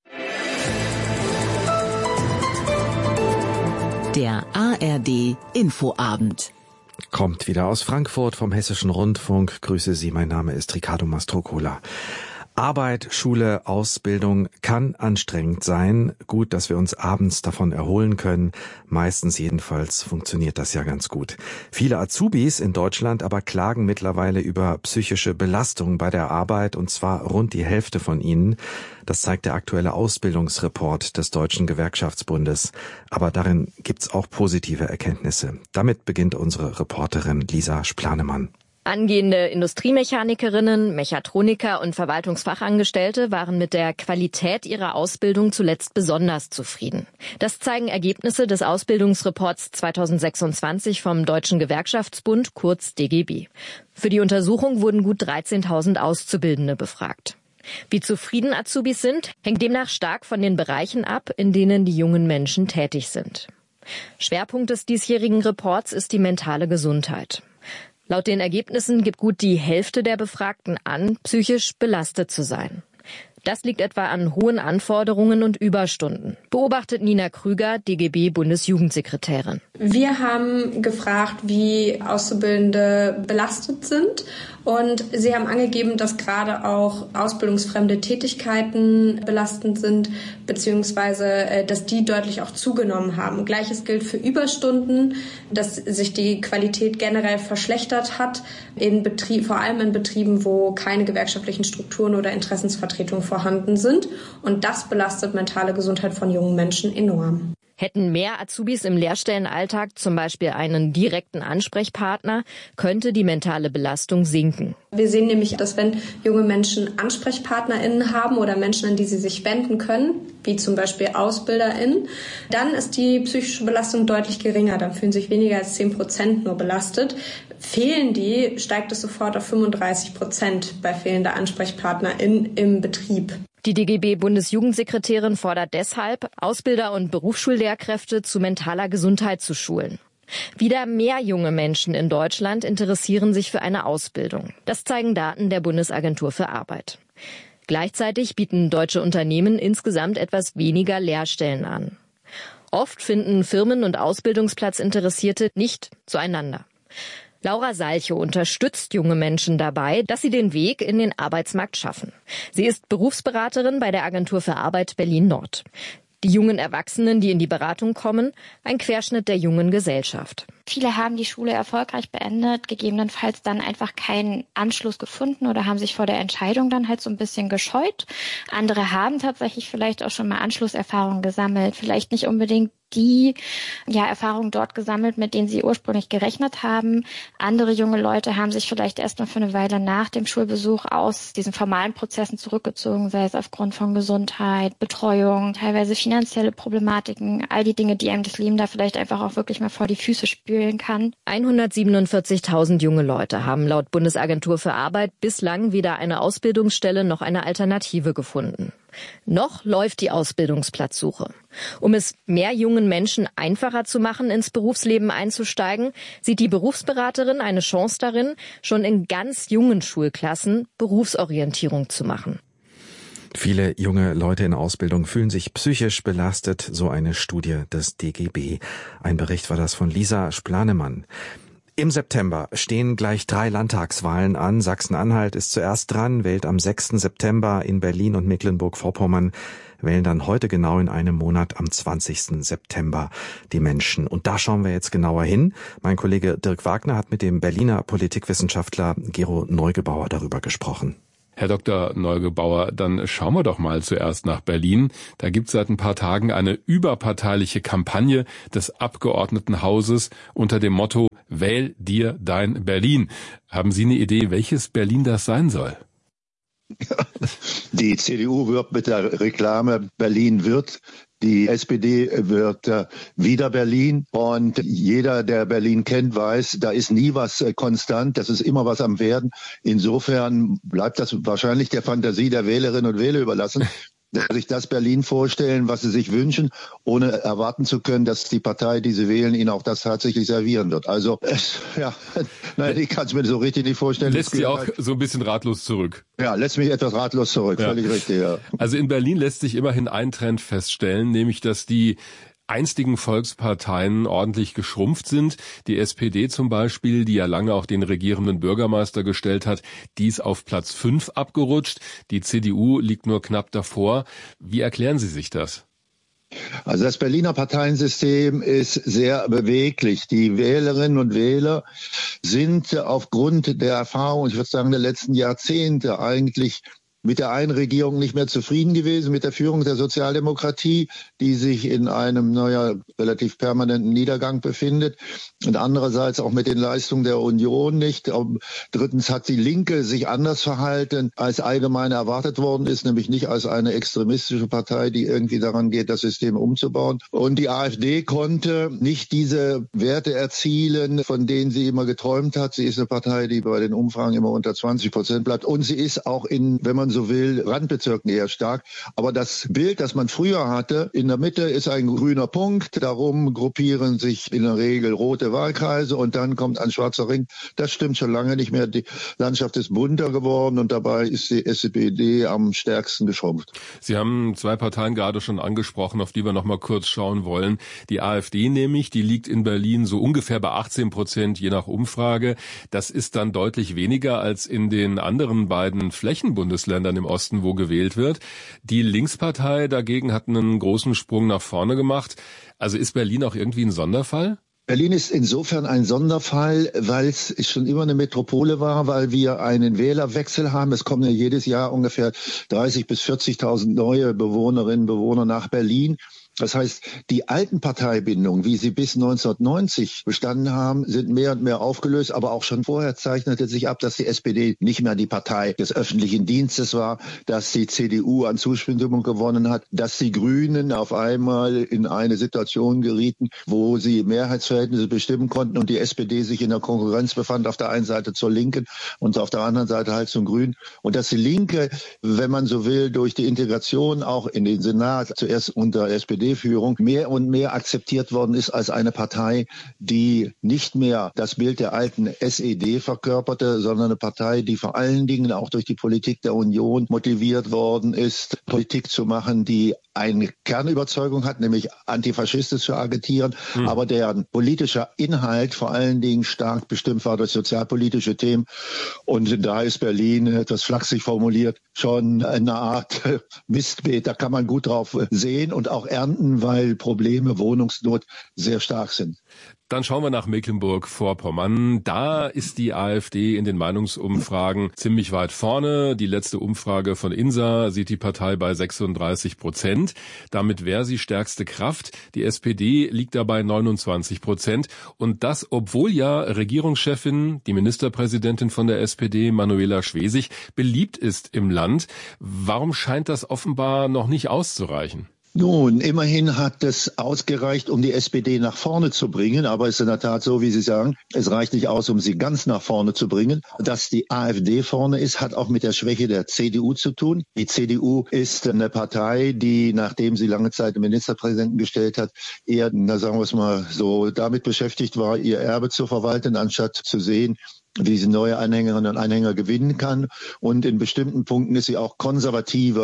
Der ARD Infoabend. Kommt wieder aus Frankfurt vom Hessischen Rundfunk. Grüße Sie, mein Name ist Riccardo Mastrocola. Arbeit, Schule, Ausbildung kann anstrengend sein. Gut, dass wir uns abends davon erholen können. Meistens jedenfalls funktioniert das ja ganz gut. Viele Azubis in Deutschland aber klagen mittlerweile über psychische Belastung bei der Arbeit, und zwar rund die Hälfte von ihnen. Das zeigt der aktuelle Ausbildungsreport des Deutschen Gewerkschaftsbundes. Aber darin gibt's auch positive Erkenntnisse. Damit beginnt unsere Reporterin Lisa Splanemann. Angehende Industriemechanikerinnen, Mechatroniker und Verwaltungsfachangestellte waren mit der Qualität ihrer Ausbildung zuletzt besonders zufrieden. Das zeigen Ergebnisse des Ausbildungsreports 2026 vom Deutschen Gewerkschaftsbund, kurz DGB. Für die Untersuchung wurden gut 13.000 Auszubildende befragt. Wie zufrieden Azubis sind, hängt demnach stark von den Bereichen ab, in denen die jungen Menschen tätig sind. Schwerpunkt des diesjährigen Reports ist die mentale Gesundheit. Laut den Ergebnissen gibt gut die Hälfte der Befragten an, psychisch belastet zu sein. Das liegt etwa an hohen Anforderungen und Überstunden, beobachtet Nina Krüger, DGB-Bundesjugendsekretärin. Wir haben gefragt, wie Auszubildende belastet sind, und sie haben angegeben, dass gerade auch ausbildungsfremde Tätigkeiten belastend sind, beziehungsweise dass die deutlich auch zugenommen haben. Gleiches gilt für Überstunden, dass sich die Qualität generell verschlechtert hat, vor allem in Betrieben, wo keine gewerkschaftlichen Strukturen oder Interessensvertretungen vorhanden sind. Und das belastet mentale Gesundheit von jungen Menschen enorm. Hätten mehr Azubis im Lehrstellenalltag zum Beispiel einen direkten Ansprechpartner, könnte die mentale Belastung sinken. Wir sehen nämlich, dass wenn junge Menschen AnsprechpartnerInnen haben oder Menschen, an die sie sich wenden können, wie zum Beispiel AusbilderInnen, dann ist die psychische Belastung deutlich geringer. Dann fühlen sich weniger als 10% nur belastet. Fehlen die, steigt es sofort auf 35% bei fehlender AnsprechpartnerInnen im Betrieb. Die DGB-Bundesjugendsekretärin fordert deshalb, Ausbilder und Berufsschullehrkräfte zu mentaler Gesundheit zu schulen. Wieder mehr junge Menschen in Deutschland interessieren sich für eine Ausbildung. Das zeigen Daten der Bundesagentur für Arbeit. Gleichzeitig bieten deutsche Unternehmen insgesamt etwas weniger Lehrstellen an. Oft finden Firmen und Ausbildungsplatzinteressierte nicht zueinander. Laura Salchow unterstützt junge Menschen dabei, dass sie den Weg in den Arbeitsmarkt schaffen. Sie ist Berufsberaterin bei der Agentur für Arbeit Berlin-Nord. Die jungen Erwachsenen, die in die Beratung kommen, ein Querschnitt der jungen Gesellschaft. Viele haben die Schule erfolgreich beendet, gegebenenfalls dann einfach keinen Anschluss gefunden oder haben sich vor der Entscheidung dann halt so ein bisschen gescheut. Andere haben tatsächlich vielleicht auch schon mal Anschlusserfahrungen gesammelt, vielleicht nicht unbedingt die Erfahrungen dort gesammelt, mit denen sie ursprünglich gerechnet haben. Andere junge Leute haben sich vielleicht erst mal für eine Weile nach dem Schulbesuch aus diesen formalen Prozessen zurückgezogen, sei es aufgrund von Gesundheit, Betreuung, teilweise finanzielle Problematiken, all die Dinge, die einem das Leben da vielleicht einfach auch wirklich mal vor die Füße spülen kann. 147.000 junge Leute haben laut Bundesagentur für Arbeit bislang weder eine Ausbildungsstelle noch eine Alternative gefunden. Noch läuft die Ausbildungsplatzsuche. Um es mehr jungen Menschen einfacher zu machen, ins Berufsleben einzusteigen, sieht die Berufsberaterin eine Chance darin, schon in ganz jungen Schulklassen Berufsorientierung zu machen. Viele junge Leute in Ausbildung fühlen sich psychisch belastet, so eine Studie des DGB. Ein Bericht war das von Lisa Splanemann. Im September stehen gleich 3 Landtagswahlen an. Sachsen-Anhalt ist zuerst dran, wählt am 6. September. In Berlin und Mecklenburg-Vorpommern wählen dann heute genau in einem Monat am 20. September die Menschen. Und da schauen wir jetzt genauer hin. Mein Kollege Dirk Wagner hat mit dem Berliner Politikwissenschaftler Gero Neugebauer darüber gesprochen. Herr Dr. Neugebauer, dann schauen wir doch mal zuerst nach Berlin. Da gibt es seit ein paar Tagen eine überparteiliche Kampagne des Abgeordnetenhauses unter dem Motto »Wähl dir dein Berlin«. Haben Sie eine Idee, welches Berlin das sein soll? Die CDU wirbt mit der Reklame Berlin wird. Die SPD wird wieder Berlin und jeder, der Berlin kennt, weiß, da ist nie was konstant, das ist immer was am Werden. Insofern bleibt das wahrscheinlich der Fantasie der Wählerinnen und Wähler überlassen, sich das Berlin vorstellen, was sie sich wünschen, ohne erwarten zu können, dass die Partei, die sie wählen, ihnen auch das tatsächlich servieren wird. Also, ich kann es mir so richtig nicht vorstellen. Lässt Sie auch so ein bisschen ratlos zurück. Ja, lässt mich etwas ratlos zurück, völlig richtig, ja. Also in Berlin lässt sich immerhin ein Trend feststellen, nämlich, dass die einstigen Volksparteien ordentlich geschrumpft sind. Die SPD zum Beispiel, die ja lange auch den regierenden Bürgermeister gestellt hat, die ist auf Platz 5 abgerutscht. Die CDU liegt nur knapp davor. Wie erklären Sie sich das? Also das Berliner Parteiensystem ist sehr beweglich. Die Wählerinnen und Wähler sind aufgrund der Erfahrung, ich würde sagen, der letzten Jahrzehnte eigentlich mit der einen Regierung nicht mehr zufrieden gewesen, mit der Führung der Sozialdemokratie, die sich in einem relativ permanenten Niedergang befindet. Und andererseits auch mit den Leistungen der Union nicht. Drittens hat die Linke sich anders verhalten, als allgemein erwartet worden ist, nämlich nicht als eine extremistische Partei, die irgendwie daran geht, das System umzubauen. Und die AfD konnte nicht diese Werte erzielen, von denen sie immer geträumt hat. Sie ist eine Partei, die bei den Umfragen immer unter 20% bleibt. Und sie ist auch wenn man so will, Randbezirken eher stark. Aber das Bild, das man früher hatte, in der Mitte ist ein grüner Punkt, darum gruppieren sich in der Regel rote Wahlkreise und dann kommt ein schwarzer Ring. Das stimmt schon lange nicht mehr. Die Landschaft ist bunter geworden und dabei ist die SPD am stärksten geschrumpft. Sie haben 2 Parteien gerade schon angesprochen, auf die wir noch mal kurz schauen wollen. Die AfD nämlich, die liegt in Berlin so ungefähr bei 18%, je nach Umfrage. Das ist dann deutlich weniger als in den anderen beiden Flächenbundesländern im Osten, wo gewählt wird. Die Linkspartei dagegen hat einen großen Sprung nach vorne gemacht. Also ist Berlin auch irgendwie ein Sonderfall? Berlin ist insofern ein Sonderfall, weil es schon immer eine Metropole war, weil wir einen Wählerwechsel haben. Es kommen ja jedes Jahr ungefähr 30.000 bis 40.000 neue Bewohnerinnen und Bewohner nach Berlin. Das heißt, die alten Parteibindungen, wie sie bis 1990 bestanden haben, sind mehr und mehr aufgelöst. Aber auch schon vorher zeichnete sich ab, dass die SPD nicht mehr die Partei des öffentlichen Dienstes war, dass die CDU an Zustimmung gewonnen hat, dass die Grünen auf einmal in eine Situation gerieten, wo sie Mehrheitsverhältnisse bestimmen konnten und die SPD sich in der Konkurrenz befand, auf der einen Seite zur Linken und auf der anderen Seite halt zum Grünen. Und dass die Linke, wenn man so will, durch die Integration auch in den Senat, zuerst unter SPD, Führung mehr und mehr akzeptiert worden ist als eine Partei, die nicht mehr das Bild der alten SED verkörperte, sondern eine Partei, die vor allen Dingen auch durch die Politik der Union motiviert worden ist, Politik zu machen, die eine Kernüberzeugung hat, nämlich antifaschistisch zu agitieren, aber deren politischer Inhalt vor allen Dingen stark bestimmt war durch sozialpolitische Themen. Und da ist Berlin, etwas flachsig formuliert, schon eine Art Mistbeet. Da kann man gut drauf sehen und auch ernten, weil Probleme, Wohnungsnot sehr stark sind. Dann schauen wir nach Mecklenburg-Vorpommern. Da ist die AfD in den Meinungsumfragen ziemlich weit vorne. Die letzte Umfrage von INSA sieht die Partei bei 36%. Damit wäre sie stärkste Kraft. Die SPD liegt dabei 29%. Und das, obwohl ja Regierungschefin, die Ministerpräsidentin von der SPD, Manuela Schwesig, beliebt ist im Land. Warum scheint das offenbar noch nicht auszureichen? Nun, immerhin hat es ausgereicht, um die SPD nach vorne zu bringen. Aber es ist in der Tat so, wie Sie sagen, es reicht nicht aus, um sie ganz nach vorne zu bringen. Dass die AfD vorne ist, hat auch mit der Schwäche der CDU zu tun. Die CDU ist eine Partei, die, nachdem sie lange Zeit den Ministerpräsidenten gestellt hat, eher, sagen wir es mal so, damit beschäftigt war, ihr Erbe zu verwalten, anstatt zu sehen, wie sie neue Anhängerinnen und Anhänger gewinnen kann. Und in bestimmten Punkten ist sie auch konservativer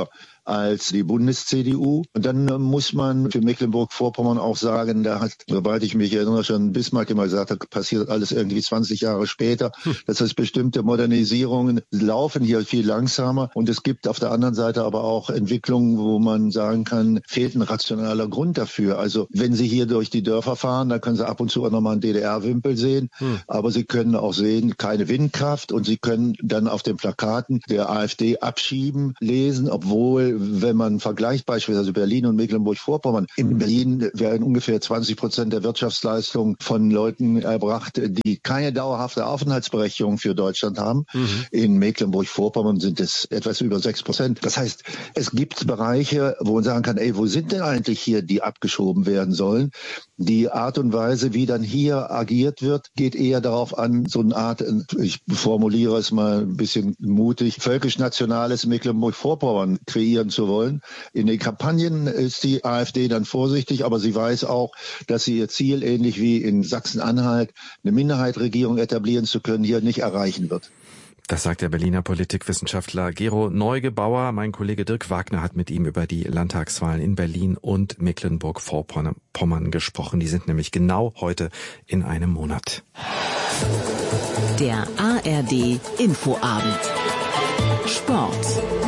als die Bundes-CDU. Und dann muss man für Mecklenburg-Vorpommern auch sagen, da hat, soweit ich mich erinnere, schon Bismarck immer gesagt, da passiert alles irgendwie 20 Jahre später. Das heißt, bestimmte Modernisierungen laufen hier viel langsamer. Und es gibt auf der anderen Seite aber auch Entwicklungen, wo man sagen kann, fehlt ein rationaler Grund dafür. Also wenn Sie hier durch die Dörfer fahren, dann können Sie ab und zu auch nochmal einen DDR-Wimpel sehen. Aber Sie können auch sehen, keine Windkraft. Und Sie können dann auf den Plakaten der AfD abschieben lesen, obwohl, wenn man vergleicht beispielsweise Berlin und Mecklenburg-Vorpommern, in Berlin werden ungefähr 20% der Wirtschaftsleistung von Leuten erbracht, die keine dauerhafte Aufenthaltsberechtigung für Deutschland haben. In Mecklenburg-Vorpommern sind es etwas über 6%. Das heißt, es gibt Bereiche, wo man sagen kann, ey, wo sind denn eigentlich hier, die abgeschoben werden sollen? Die Art und Weise, wie dann hier agiert wird, geht eher darauf an, so eine Art, ich formuliere es mal ein bisschen mutig, völkisch-nationales Mecklenburg-Vorpommern kreieren zu wollen. In den Kampagnen ist die AfD dann vorsichtig, aber sie weiß auch, dass sie ihr Ziel, ähnlich wie in Sachsen-Anhalt, eine Minderheitsregierung etablieren zu können, hier nicht erreichen wird. Das sagt der Berliner Politikwissenschaftler Gero Neugebauer. Mein Kollege Dirk Wagner hat mit ihm über die Landtagswahlen in Berlin und Mecklenburg-Vorpommern gesprochen. Die sind nämlich genau heute in einem Monat. Der ARD Infoabend. Sport.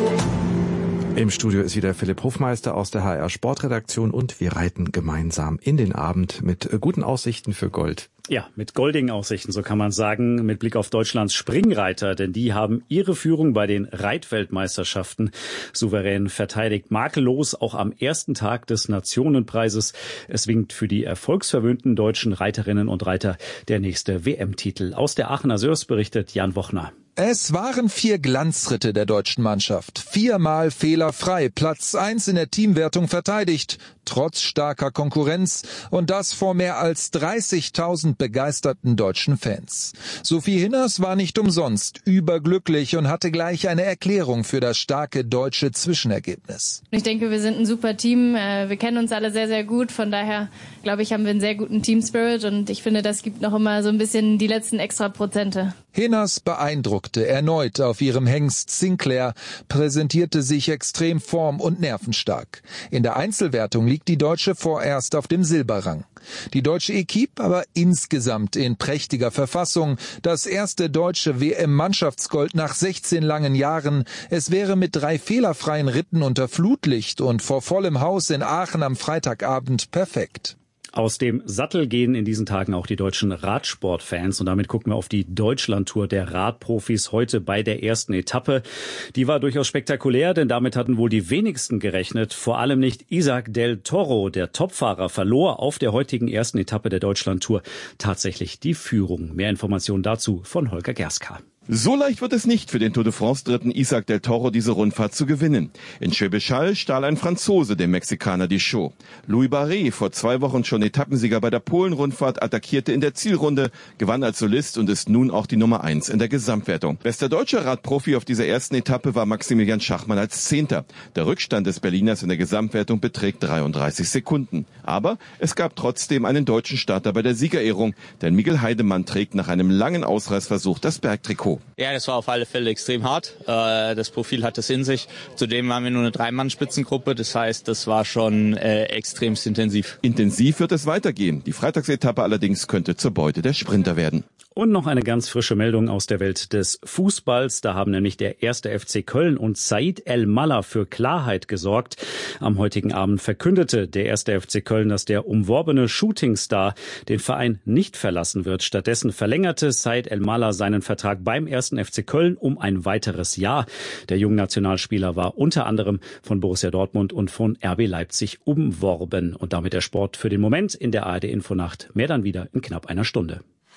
Im Studio ist wieder Philipp Hofmeister aus der HR Sportredaktion und wir reiten gemeinsam in den Abend mit guten Aussichten für Gold. Ja, mit goldigen Aussichten, so kann man sagen, mit Blick auf Deutschlands Springreiter, denn die haben ihre Führung bei den Reitweltmeisterschaften souverän verteidigt. Makellos auch am ersten Tag des Nationenpreises. Es winkt für die erfolgsverwöhnten deutschen Reiterinnen und Reiter der nächste WM-Titel. Aus der Aachener Sörs berichtet Jan Wochner. Es waren 4 Glanzritte der deutschen Mannschaft. 4-mal fehlerfrei, Platz 1 in der Teamwertung verteidigt, trotz starker Konkurrenz und das vor mehr als 30.000 begeisterten deutschen Fans. Sophie Hinners war nicht umsonst überglücklich und hatte gleich eine Erklärung für das starke deutsche Zwischenergebnis. Ich denke, wir sind ein super Team. Wir kennen uns alle sehr, sehr gut. Von daher, glaube ich, haben wir einen sehr guten Team-Spirit und ich finde, das gibt noch immer so ein bisschen die letzten extra Prozente. Hinners beeindruckte erneut auf ihrem Hengst Sinclair, präsentierte sich extrem form- und nervenstark. In der Einzelwertung liegt die Deutsche vorerst auf dem Silberrang. Die deutsche Equipe aber insgesamt in prächtiger Verfassung. Das erste deutsche WM-Mannschaftsgold nach 16 langen Jahren. Es wäre mit 3 fehlerfreien Ritten unter Flutlicht und vor vollem Haus in Aachen am Freitagabend perfekt. Aus dem Sattel gehen in diesen Tagen auch die deutschen Radsportfans und damit gucken wir auf die Deutschlandtour der Radprofis heute bei der ersten Etappe. Die war durchaus spektakulär, denn damit hatten wohl die wenigsten gerechnet. Vor allem nicht Isaac del Toro, der Topfahrer, verlor auf der heutigen ersten Etappe der Deutschlandtour tatsächlich die Führung. Mehr Informationen dazu von Holger Gerska. So leicht wird es nicht für den Tour de France-Dritten Isaac del Toro, diese Rundfahrt zu gewinnen. In Schwäbisch Hall stahl ein Franzose dem Mexikaner die Show. Louis Barret, vor 2 Wochen schon Etappensieger bei der Polen-Rundfahrt, attackierte in der Zielrunde, gewann als Solist und ist nun auch die Nummer 1 in der Gesamtwertung. Bester deutscher Radprofi auf dieser ersten Etappe war Maximilian Schachmann als 10. Der Rückstand des Berliners in der Gesamtwertung beträgt 33 Sekunden. Aber es gab trotzdem einen deutschen Starter bei der Siegerehrung, denn Miguel Heidemann trägt nach einem langen Ausreißversuch das Bergtrikot. Ja, das war auf alle Fälle extrem hart. Das Profil hat es in sich. Zudem waren wir nur eine 3-Mann-Spitzengruppe. Das heißt, das war schon extremst intensiv. Intensiv wird es weitergehen. Die Freitagsetappe allerdings könnte zur Beute der Sprinter werden. Und noch eine ganz frische Meldung aus der Welt des Fußballs. Da haben nämlich der 1. FC Köln und Said El-Mallah für Klarheit gesorgt. Am heutigen Abend verkündete der 1. FC Köln, dass der umworbene Shootingstar den Verein nicht verlassen wird. Stattdessen verlängerte Said El-Mallah seinen Vertrag beim 1. FC Köln um ein weiteres Jahr. Der junge Nationalspieler war unter anderem von Borussia Dortmund und von RB Leipzig umworben. Und damit der Sport für den Moment in der ARD Infonacht. Mehr dann wieder in knapp einer Stunde.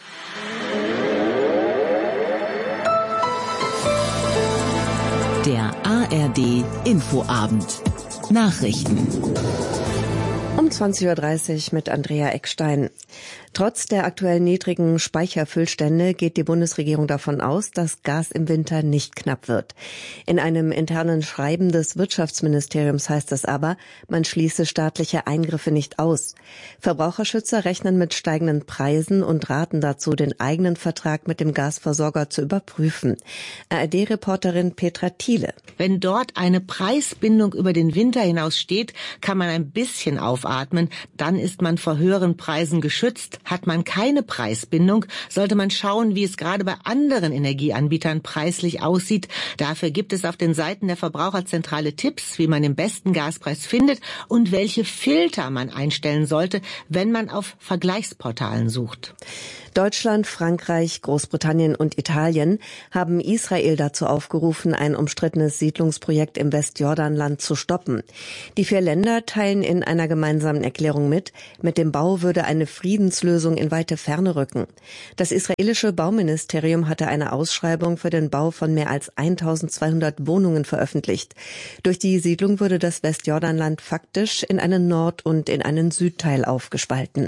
Der ARD Infoabend. Nachrichten. Um 20.30 Uhr mit Andrea Eckstein. Trotz der aktuell niedrigen Speicherfüllstände geht die Bundesregierung davon aus, dass Gas im Winter nicht knapp wird. In einem internen Schreiben des Wirtschaftsministeriums heißt es aber, man schließe staatliche Eingriffe nicht aus. Verbraucherschützer rechnen mit steigenden Preisen und raten dazu, den eigenen Vertrag mit dem Gasversorger zu überprüfen. ARD-Reporterin Petra Thiele. Wenn dort eine Preisbindung über den Winter hinaus steht, kann man ein bisschen aufatmen. Dann ist man vor höheren Preisen geschützt. Hat man keine Preisbindung, sollte man schauen, wie es gerade bei anderen Energieanbietern preislich aussieht. Dafür gibt es auf den Seiten der Verbraucherzentrale Tipps, wie man den besten Gaspreis findet und welche Filter man einstellen sollte, wenn man auf Vergleichsportalen sucht. Deutschland, Frankreich, Großbritannien und Italien haben Israel dazu aufgerufen, ein umstrittenes Siedlungsprojekt im Westjordanland zu stoppen. Die 4 Länder teilen in einer gemeinsamen Erklärung mit dem Bau würde eine Friedenslösung in weite Ferne rücken. Das israelische Bauministerium hatte eine Ausschreibung für den Bau von mehr als 1200 Wohnungen veröffentlicht. Durch die Siedlung würde das Westjordanland faktisch in einen Nord- und in einen Südteil aufgespalten.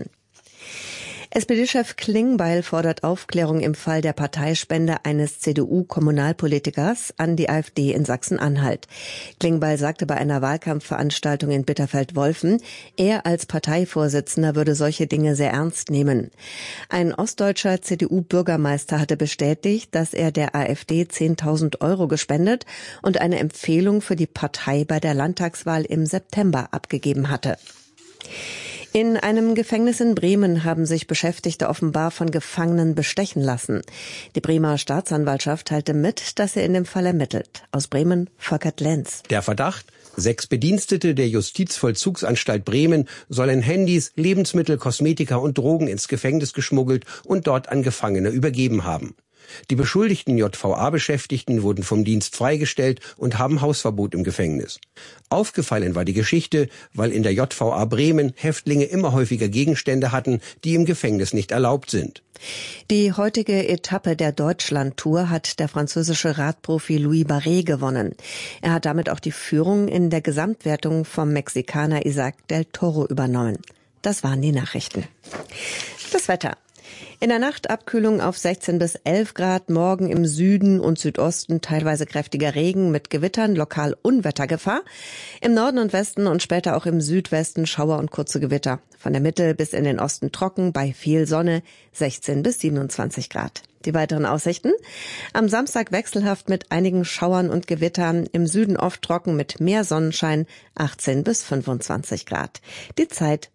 SPD-Chef Klingbeil fordert Aufklärung im Fall der Parteispende eines CDU-Kommunalpolitikers an die AfD in Sachsen-Anhalt. Klingbeil sagte bei einer Wahlkampfveranstaltung in Bitterfeld-Wolfen, er als Parteivorsitzender würde solche Dinge sehr ernst nehmen. Ein ostdeutscher CDU-Bürgermeister hatte bestätigt, dass er der AfD 10.000 € gespendet und eine Empfehlung für die Partei bei der Landtagswahl im September abgegeben hatte. In einem Gefängnis in Bremen haben sich Beschäftigte offenbar von Gefangenen bestechen lassen. Die Bremer Staatsanwaltschaft teilte mit, dass er in dem Fall ermittelt. Aus Bremen, Volkert Lenz. Der Verdacht: 6 Bedienstete der Justizvollzugsanstalt Bremen sollen Handys, Lebensmittel, Kosmetika und Drogen ins Gefängnis geschmuggelt und dort an Gefangene übergeben haben. Die beschuldigten JVA-Beschäftigten wurden vom Dienst freigestellt und haben Hausverbot im Gefängnis. Aufgefallen war die Geschichte, weil in der JVA Bremen Häftlinge immer häufiger Gegenstände hatten, die im Gefängnis nicht erlaubt sind. Die heutige Etappe der Deutschland-Tour hat der französische Radprofi Louis Barret gewonnen. Er hat damit auch die Führung in der Gesamtwertung vom Mexikaner Isaac del Toro übernommen. Das waren die Nachrichten. Das Wetter. In der Nacht Abkühlung auf 16 bis 11 Grad, morgen im Süden und Südosten teilweise kräftiger Regen mit Gewittern, lokal Unwettergefahr. Im Norden und Westen und später auch im Südwesten Schauer und kurze Gewitter. Von der Mitte bis in den Osten trocken, bei viel Sonne 16 bis 27 Grad. Die weiteren Aussichten: am Samstag wechselhaft mit einigen Schauern und Gewittern, im Süden oft trocken mit mehr Sonnenschein 18 bis 25 Grad. Die Zeit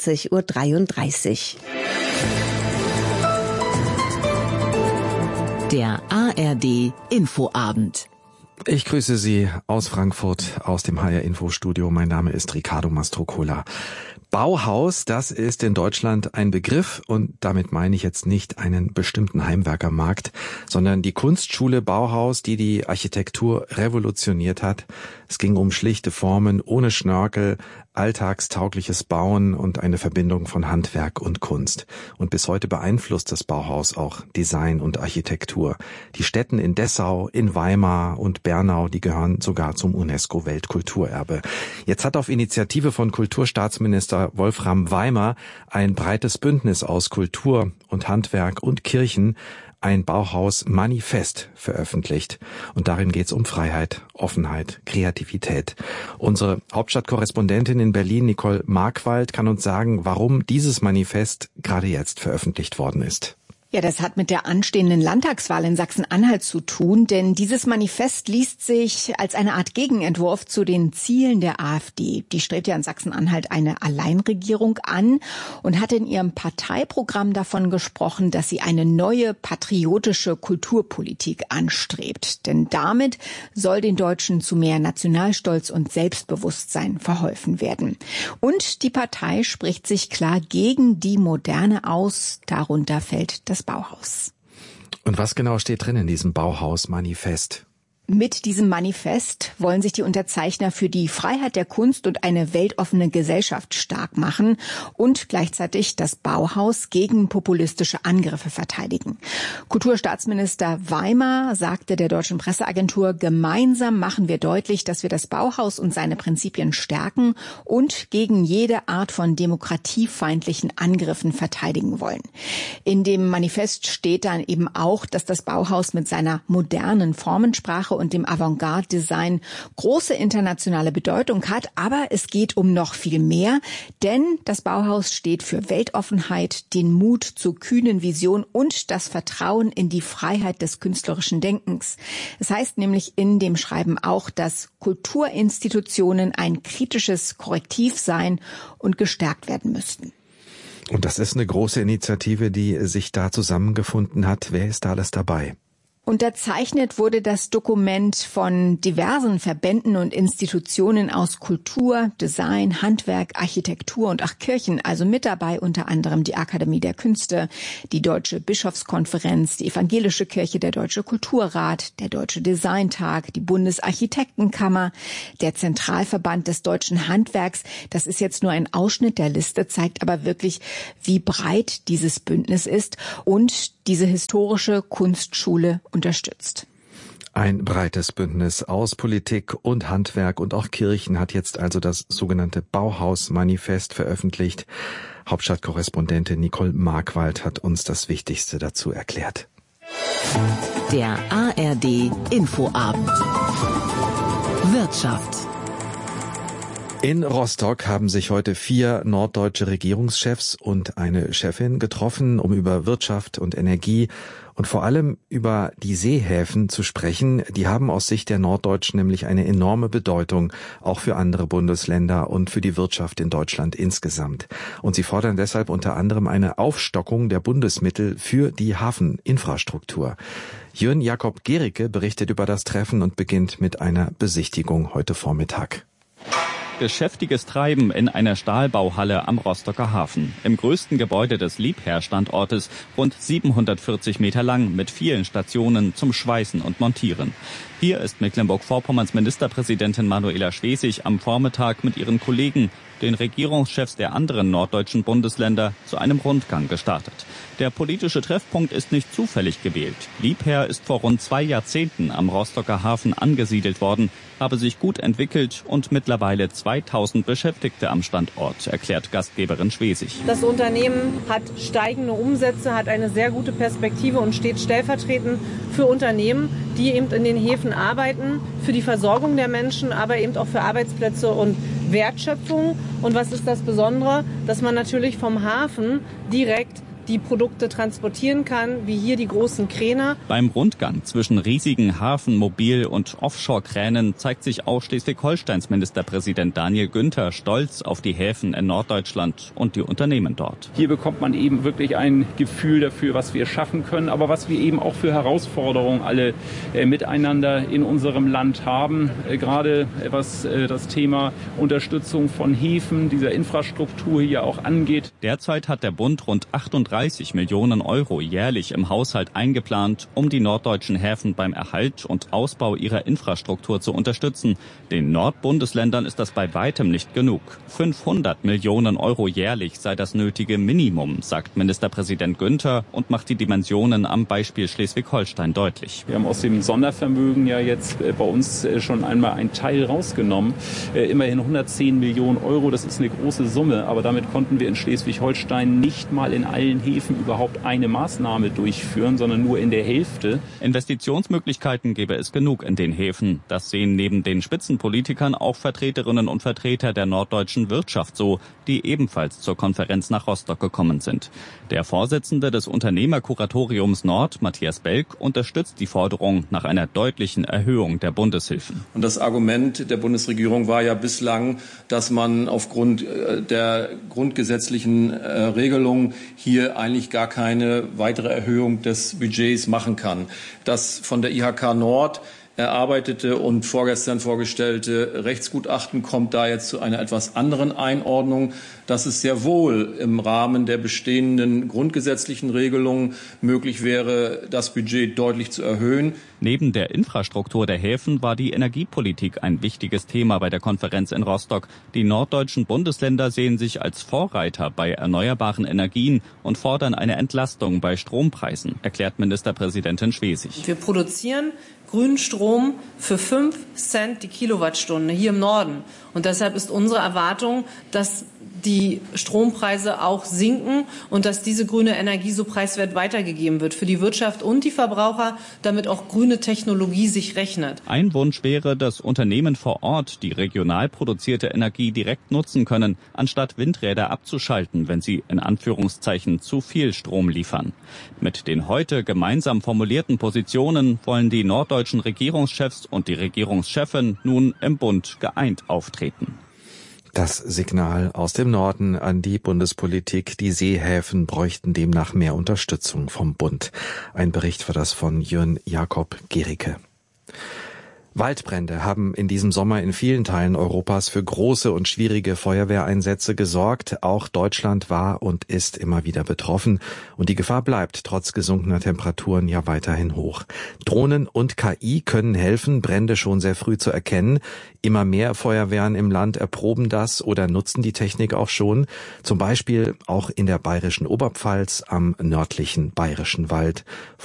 20:33 Uhr. Der ARD Infoabend. Ich grüße Sie aus Frankfurt, aus dem HR Infostudio. Mein Name ist Ricardo Mastrocola. Bauhaus, das ist in Deutschland ein Begriff und damit meine ich jetzt nicht einen bestimmten Heimwerkermarkt, sondern die Kunstschule Bauhaus, die die Architektur revolutioniert hat. Es ging um schlichte Formen, ohne Schnörkel, alltagstaugliches Bauen und eine Verbindung von Handwerk und Kunst. Und bis heute beeinflusst das Bauhaus auch Design und Architektur. Die Städten in Dessau, in Weimar und Bernau, die gehören sogar zum UNESCO-Weltkulturerbe. Jetzt hat auf Initiative von Kulturstaatsminister Wolfram Weimer ein breites Bündnis aus Kultur und Handwerk und Kirchen ein Bauhaus-Manifest veröffentlicht. Und darin geht es um Freiheit, Offenheit, Kreativität. Unsere Hauptstadtkorrespondentin in Berlin, Nicole Markwald, kann uns sagen, warum dieses Manifest gerade jetzt veröffentlicht worden ist. Ja, das hat mit der anstehenden Landtagswahl in Sachsen-Anhalt zu tun, denn dieses Manifest liest sich als eine Art Gegenentwurf zu den Zielen der AfD. Die strebt ja in Sachsen-Anhalt eine Alleinregierung an und hat in ihrem Parteiprogramm davon gesprochen, dass sie eine neue patriotische Kulturpolitik anstrebt. Denn damit soll den Deutschen zu mehr Nationalstolz und Selbstbewusstsein verholfen werden. Und die Partei spricht sich klar gegen die Moderne aus, darunter fällt das Bauhaus. Und was genau steht drin in diesem Bauhaus-Manifest? Mit diesem Manifest wollen sich die Unterzeichner für die Freiheit der Kunst und eine weltoffene Gesellschaft stark machen und gleichzeitig das Bauhaus gegen populistische Angriffe verteidigen. Kulturstaatsminister Weimar sagte der deutschen Presseagentur, gemeinsam machen wir deutlich, dass wir das Bauhaus und seine Prinzipien stärken und gegen jede Art von demokratiefeindlichen Angriffen verteidigen wollen. In dem Manifest steht dann eben auch, dass das Bauhaus mit seiner modernen Formensprache und dem Avantgarde-Design große internationale Bedeutung hat. Aber es geht um noch viel mehr, denn das Bauhaus steht für Weltoffenheit, den Mut zur kühnen Vision und das Vertrauen in die Freiheit des künstlerischen Denkens. Es heißt nämlich in dem Schreiben auch, dass Kulturinstitutionen ein kritisches Korrektiv sein und gestärkt werden müssten. Und das ist eine große Initiative, die sich da zusammengefunden hat. Wer ist da alles dabei? Unterzeichnet wurde das Dokument von diversen Verbänden und Institutionen aus Kultur, Design, Handwerk, Architektur und auch Kirchen. Also mit dabei unter anderem die Akademie der Künste, die Deutsche Bischofskonferenz, die Evangelische Kirche, der Deutsche Kulturrat, der Deutsche Designtag, die Bundesarchitektenkammer, der Zentralverband des deutschen Handwerks. Das ist jetzt nur ein Ausschnitt der Liste, zeigt aber wirklich, wie breit dieses Bündnis ist und diese historische Kunstschule unterstützt. Ein breites Bündnis aus Politik und Handwerk und auch Kirchen hat jetzt also das sogenannte Bauhaus-Manifest veröffentlicht. Hauptstadtkorrespondentin Nicole Markwald hat uns das Wichtigste dazu erklärt. Der ARD Infoabend. Wirtschaft. In Rostock haben sich heute 4 norddeutsche Regierungschefs und eine Chefin getroffen, um über Wirtschaft und Energie und vor allem über die Seehäfen zu sprechen. Die haben aus Sicht der Norddeutschen nämlich eine enorme Bedeutung, auch für andere Bundesländer und für die Wirtschaft in Deutschland insgesamt. Und sie fordern deshalb unter anderem eine Aufstockung der Bundesmittel für die Hafeninfrastruktur. Jörn Jakob Gericke berichtet über das Treffen und beginnt mit einer Besichtigung heute Vormittag. Geschäftiges Treiben in einer Stahlbauhalle am Rostocker Hafen. Im größten Gebäude des Liebherr-Standortes, rund 740 Meter lang, mit vielen Stationen zum Schweißen und Montieren. Hier ist Mecklenburg-Vorpommerns Ministerpräsidentin Manuela Schwesig am Vormittag mit ihren Kollegen, den Regierungschefs der anderen norddeutschen Bundesländer, zu einem Rundgang gestartet. Der politische Treffpunkt ist nicht zufällig gewählt. Liebherr ist vor rund 2 Jahrzehnten am Rostocker Hafen angesiedelt worden, habe sich gut entwickelt und mittlerweile 2000 Beschäftigte am Standort, erklärt Gastgeberin Schwesig. Das Unternehmen hat steigende Umsätze, hat eine sehr gute Perspektive und steht stellvertretend für Unternehmen, die eben in den Häfen arbeiten, für die Versorgung der Menschen, aber eben auch für Arbeitsplätze und Wertschöpfung. Und was ist das Besondere? Dass man natürlich vom Hafen direkt die Produkte transportieren kann, wie hier die großen Kräne. Beim Rundgang zwischen riesigen Hafen-, Mobil- und Offshore-Kränen zeigt sich auch Schleswig-Holsteins Ministerpräsident Daniel Günther stolz auf die Häfen in Norddeutschland und die Unternehmen dort. Hier bekommt man eben wirklich ein Gefühl dafür, was wir schaffen können, aber was wir eben auch für Herausforderungen alle miteinander in unserem Land haben. Gerade was das Thema Unterstützung von Häfen, dieser Infrastruktur hier auch angeht. Derzeit hat der Bund rund 38 Millionen Euro jährlich im Haushalt eingeplant, um die norddeutschen Häfen beim Erhalt und Ausbau ihrer Infrastruktur zu unterstützen. Den Nordbundesländern ist das bei weitem nicht genug. 500 Millionen Euro jährlich sei das nötige Minimum, sagt Ministerpräsident Günther und macht die Dimensionen am Beispiel Schleswig-Holstein deutlich. Wir haben aus dem Sondervermögen ja jetzt bei uns schon einmal einen Teil rausgenommen. Immerhin 110 Millionen Euro, das ist eine große Summe, aber damit konnten wir in Schleswig-Holstein nicht mal in allen Häfen überhaupt eine Maßnahme durchführen, sondern nur in der Hälfte. Investitionsmöglichkeiten gäbe es genug in den Häfen. Das sehen neben den Spitzenpolitikern auch Vertreterinnen und Vertreter der norddeutschen Wirtschaft so, die ebenfalls zur Konferenz nach Rostock gekommen sind. Der Vorsitzende des Unternehmerkuratoriums Nord, Matthias Belk, unterstützt die Forderung nach einer deutlichen Erhöhung der Bundeshilfen. Und das Argument der Bundesregierung war ja bislang, dass man aufgrund der grundgesetzlichen Regelungen hier eigentlich gar keine weitere Erhöhung des Budgets machen kann. Dass von der IHK Nord erarbeitete und vorgestern vorgestellte Rechtsgutachten kommt da jetzt zu einer etwas anderen Einordnung, dass es sehr wohl im Rahmen der bestehenden grundgesetzlichen Regelungen möglich wäre, das Budget deutlich zu erhöhen. Neben der Infrastruktur der Häfen war die Energiepolitik ein wichtiges Thema bei der Konferenz in Rostock. Die norddeutschen Bundesländer sehen sich als Vorreiter bei erneuerbaren Energien und fordern eine Entlastung bei Strompreisen, erklärt Ministerpräsidentin Schwesig. Wir produzieren grünen Strom für 5 Cent die Kilowattstunde hier im Norden. Und deshalb ist unsere Erwartung, dass die Strompreise auch sinken und dass diese grüne Energie so preiswert weitergegeben wird für die Wirtschaft und die Verbraucher, damit auch grüne Technologie sich rechnet. Ein Wunsch wäre, dass Unternehmen vor Ort die regional produzierte Energie direkt nutzen können, anstatt Windräder abzuschalten, wenn sie in Anführungszeichen zu viel Strom liefern. Mit den heute gemeinsam formulierten Positionen wollen die norddeutschen Regierungschefs und die Regierungschefin nun im Bund geeint auftreten. Das Signal aus dem Norden an die Bundespolitik. Die Seehäfen bräuchten demnach mehr Unterstützung vom Bund. Ein Bericht war das von Jörn Jakob Gericke. Waldbrände haben in diesem Sommer in vielen Teilen Europas für große und schwierige Feuerwehreinsätze gesorgt. Auch Deutschland war und ist immer wieder betroffen. Und die Gefahr bleibt trotz gesunkener Temperaturen ja weiterhin hoch. Drohnen und KI können helfen, Brände schon sehr früh zu erkennen. Immer mehr Feuerwehren im Land erproben das oder nutzen die Technik auch schon. Zum Beispiel auch in der bayerischen Oberpfalz am nördlichen Bayerischen Wald.